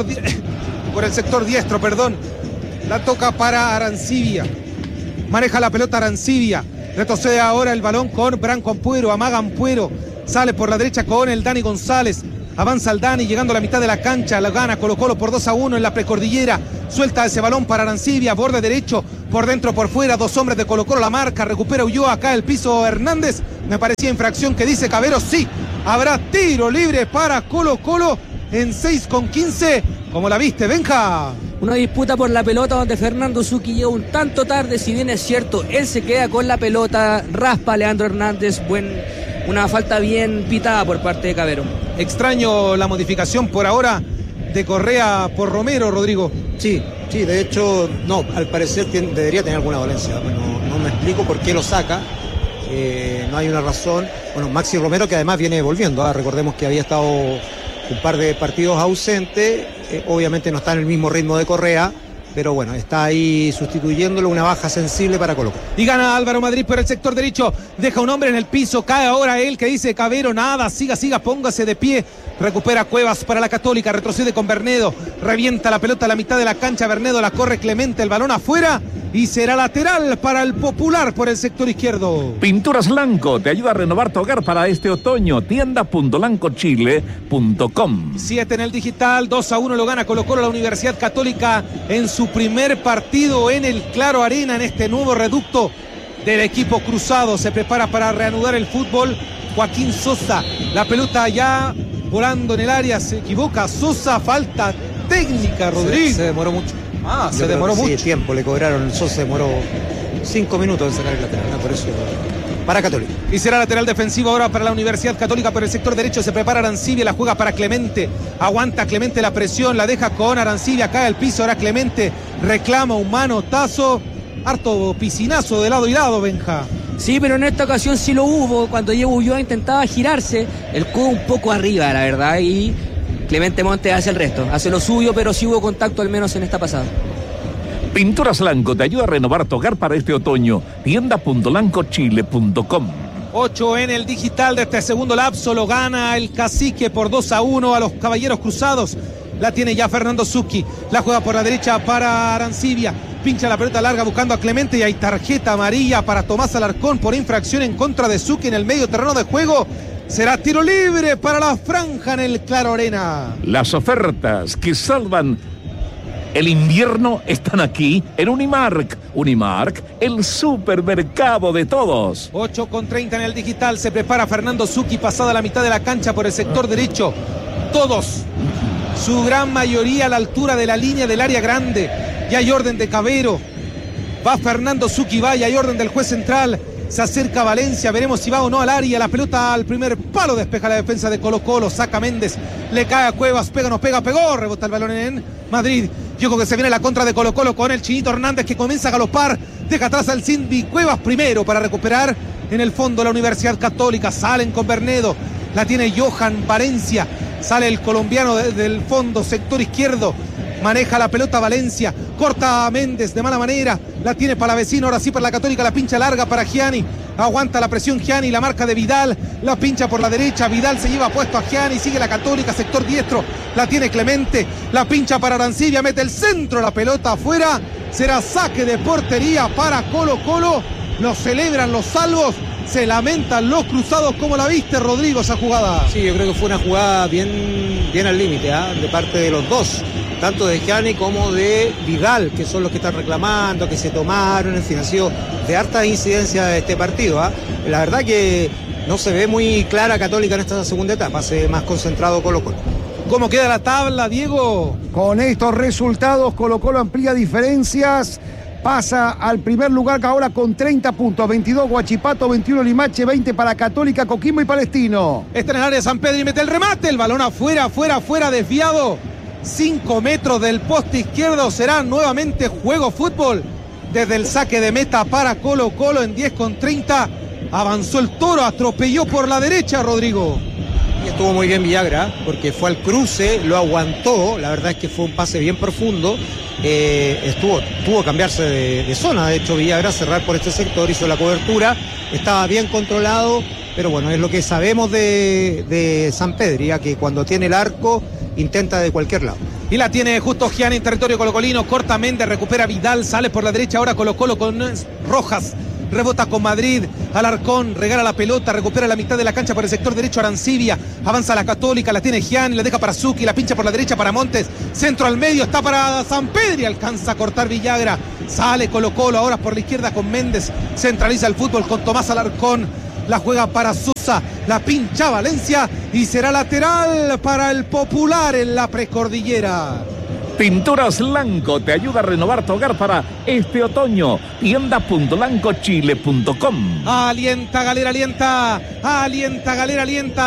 diestro, perdón. La toca para Arancibia. Maneja la pelota Arancibia. Retrocede ahora el balón con Branco Ampuero. Amaga Ampuero. Sale por la derecha con el Dani González. Avanza el Dani, llegando a la mitad de la cancha. La gana Colo-Colo por 2-1 en la precordillera. Suelta ese balón para Arancibia. Borde derecho, por dentro, por fuera. Dos hombres de Colo-Colo la marca. Recupera Ulloa. Acá el piso Hernández. Me parecía infracción que dice Cabero. Sí, habrá tiro libre para Colo-Colo en 6:15. ¿Cómo la viste, Benja? Una disputa por la pelota donde Fernando Zucchi llega un tanto tarde. Si bien es cierto, él se queda con la pelota. Raspa a Leandro Hernández. Una falta bien pitada por parte de Cabero. Extraño la modificación por ahora de Correa por Romero, Rodrigo. Sí, de hecho, no, al parecer debería tener alguna dolencia. No me explico por qué lo saca. No hay una razón. Bueno, Maxi Romero, que además viene volviendo. Recordemos que había estado un par de partidos ausente. Obviamente no está en el mismo ritmo de Correa, pero bueno, está ahí sustituyéndolo, una baja sensible para Colo-Colo. Y gana Álvaro Madrid por el sector derecho, deja un hombre en el piso, cae ahora él que dice Cabero, nada, siga, póngase de pie. Recupera Cuevas para la Católica, retrocede con Bernedo, revienta la pelota a la mitad de la cancha, Bernedo la corre Clemente, el balón afuera y será lateral para el Popular por el sector izquierdo. Pinturas Lanco te ayuda a renovar tu hogar para este otoño. Tienda.lancochile.com. 7 en el digital, 2-1 lo gana Colo-Colo la Universidad Católica en su primer partido en el Claro Arena, en este nuevo reducto del equipo cruzado. Se prepara para reanudar el fútbol Joaquín Sosa, la pelota ya volando en el área, se equivoca Sosa, falta técnica, Rodríguez. Se demoró mucho. Se demoró mucho. Sí, tiempo le cobraron, Sosa demoró 5 minutos en sacar el lateral, por eso para Católica. Y será lateral defensivo ahora para la Universidad Católica por el sector derecho. Se prepara Arancibia, la juega para Clemente. Aguanta Clemente la presión, la deja con Arancibia, cae al piso. Ahora Clemente reclama un manotazo. Harto piscinazo de lado y lado, Benja. Sí, pero en esta ocasión sí lo hubo. Cuando Diego Ulloa intentaba girarse, el codo un poco arriba, la verdad. Y Clemente Montes hace el resto. Hace lo suyo, pero sí hubo contacto al menos en esta pasada. Pinturas Lanco te ayuda a renovar tu hogar para este otoño. Tienda.lancochile.com. 8 en el digital de este segundo lapso. Lo gana el Cacique por 2-1 a los Caballeros Cruzados. La tiene ya Fernando Zucchi. La juega por la derecha para Arancibia. Pincha la pelota larga buscando a Clemente y hay tarjeta amarilla para Tomás Alarcón por infracción en contra de Zucchi en el medio terreno de juego. Será tiro libre para la franja en el Claro Arena. Las ofertas que salvan el invierno están aquí en Unimark. Unimark, el supermercado de todos. 8:30 en el digital. Se prepara Fernando Zucchi pasada la mitad de la cancha por el sector derecho. Todos, su gran mayoría a la altura de la línea del área grande. Ya hay orden de Cabero. Va Fernando Zucchi, va, y hay orden del juez central. Se acerca Valencia, veremos si va o no al área. La pelota al primer palo, despeja la defensa de Colo-Colo. Saca Méndez, le cae a Cuevas, pega, no pega, pegó. Rebota el balón en Madrid. Yo creo que se viene la contra de Colo-Colo con el Chinito Hernández que comienza a galopar. Deja atrás al Cindy. Cuevas primero para recuperar en el fondo la Universidad Católica. Salen con Bernedo. La tiene Johan Valencia. Sale el colombiano desde el fondo, sector izquierdo. Maneja la pelota Valencia, corta a Méndez de mala manera, la tiene para la vecina, ahora sí para la Católica, la pincha larga para Gianni, aguanta la presión Gianni, la marca de Vidal, la pincha por la derecha, Vidal se lleva puesto a Gianni, sigue la Católica, sector diestro, la tiene Clemente, la pincha para Arancibia, mete el centro, la pelota afuera, será saque de portería para Colo-Colo, lo celebran los salvos. Se lamentan los cruzados. ¿Cómo la viste, Rodrigo, esa jugada? Sí, yo creo que fue una jugada bien al límite, de parte de los dos, tanto de Gianni como de Vidal, que son los que están reclamando, que se tomaron, en fin, ha sido de harta incidencia de este partido. La verdad que no se ve muy clara Católica en esta segunda etapa, se ve más concentrado Colo-Colo. ¿Cómo queda la tabla, Diego? Con estos resultados, Colo-Colo amplía diferencias pasa al primer lugar ahora con 30 puntos. 22 Huachipato, 21 Limache, 20 para Católica, Coquimbo y Palestino. Está en el área de San Pedro y mete el remate. El balón afuera, desviado. 5 metros del poste izquierdo. Será nuevamente juego fútbol. Desde el saque de meta para Colo Colo en 10:30. Avanzó el Toro, atropelló por la derecha, Rodrigo. Y estuvo muy bien Villagra, porque fue al cruce, lo aguantó. La verdad es que fue un pase bien profundo. Tuvo que cambiarse de zona. De hecho, Villagra cerrar por este sector, hizo la cobertura. Estaba bien controlado. Pero bueno, es lo que sabemos de San Pedro, que cuando tiene el arco intenta de cualquier lado. Y la tiene justo Gianni en territorio colocolino. Corta Méndez, recupera Vidal, sale por la derecha. Ahora Colo Colo con Rojas. Rebota con Madrid, Alarcón, regala la pelota, recupera la mitad de la cancha por el sector derecho Arancibia, avanza la Católica, la tiene Gianni, la deja para Zucchi, la pincha por la derecha para Montes, centro al medio, está para San Pedro y alcanza a cortar Villagra, sale Colo Colo ahora por la izquierda con Méndez, centraliza el fútbol con Tomás Alarcón, la juega para Sosa, la pincha Valencia y será lateral para el Popular en la precordillera. Pinturas Lanco te ayuda a renovar tu hogar para este otoño. Tienda.lancochile.com. Alienta, Galera, alienta. Alienta, Galera, alienta.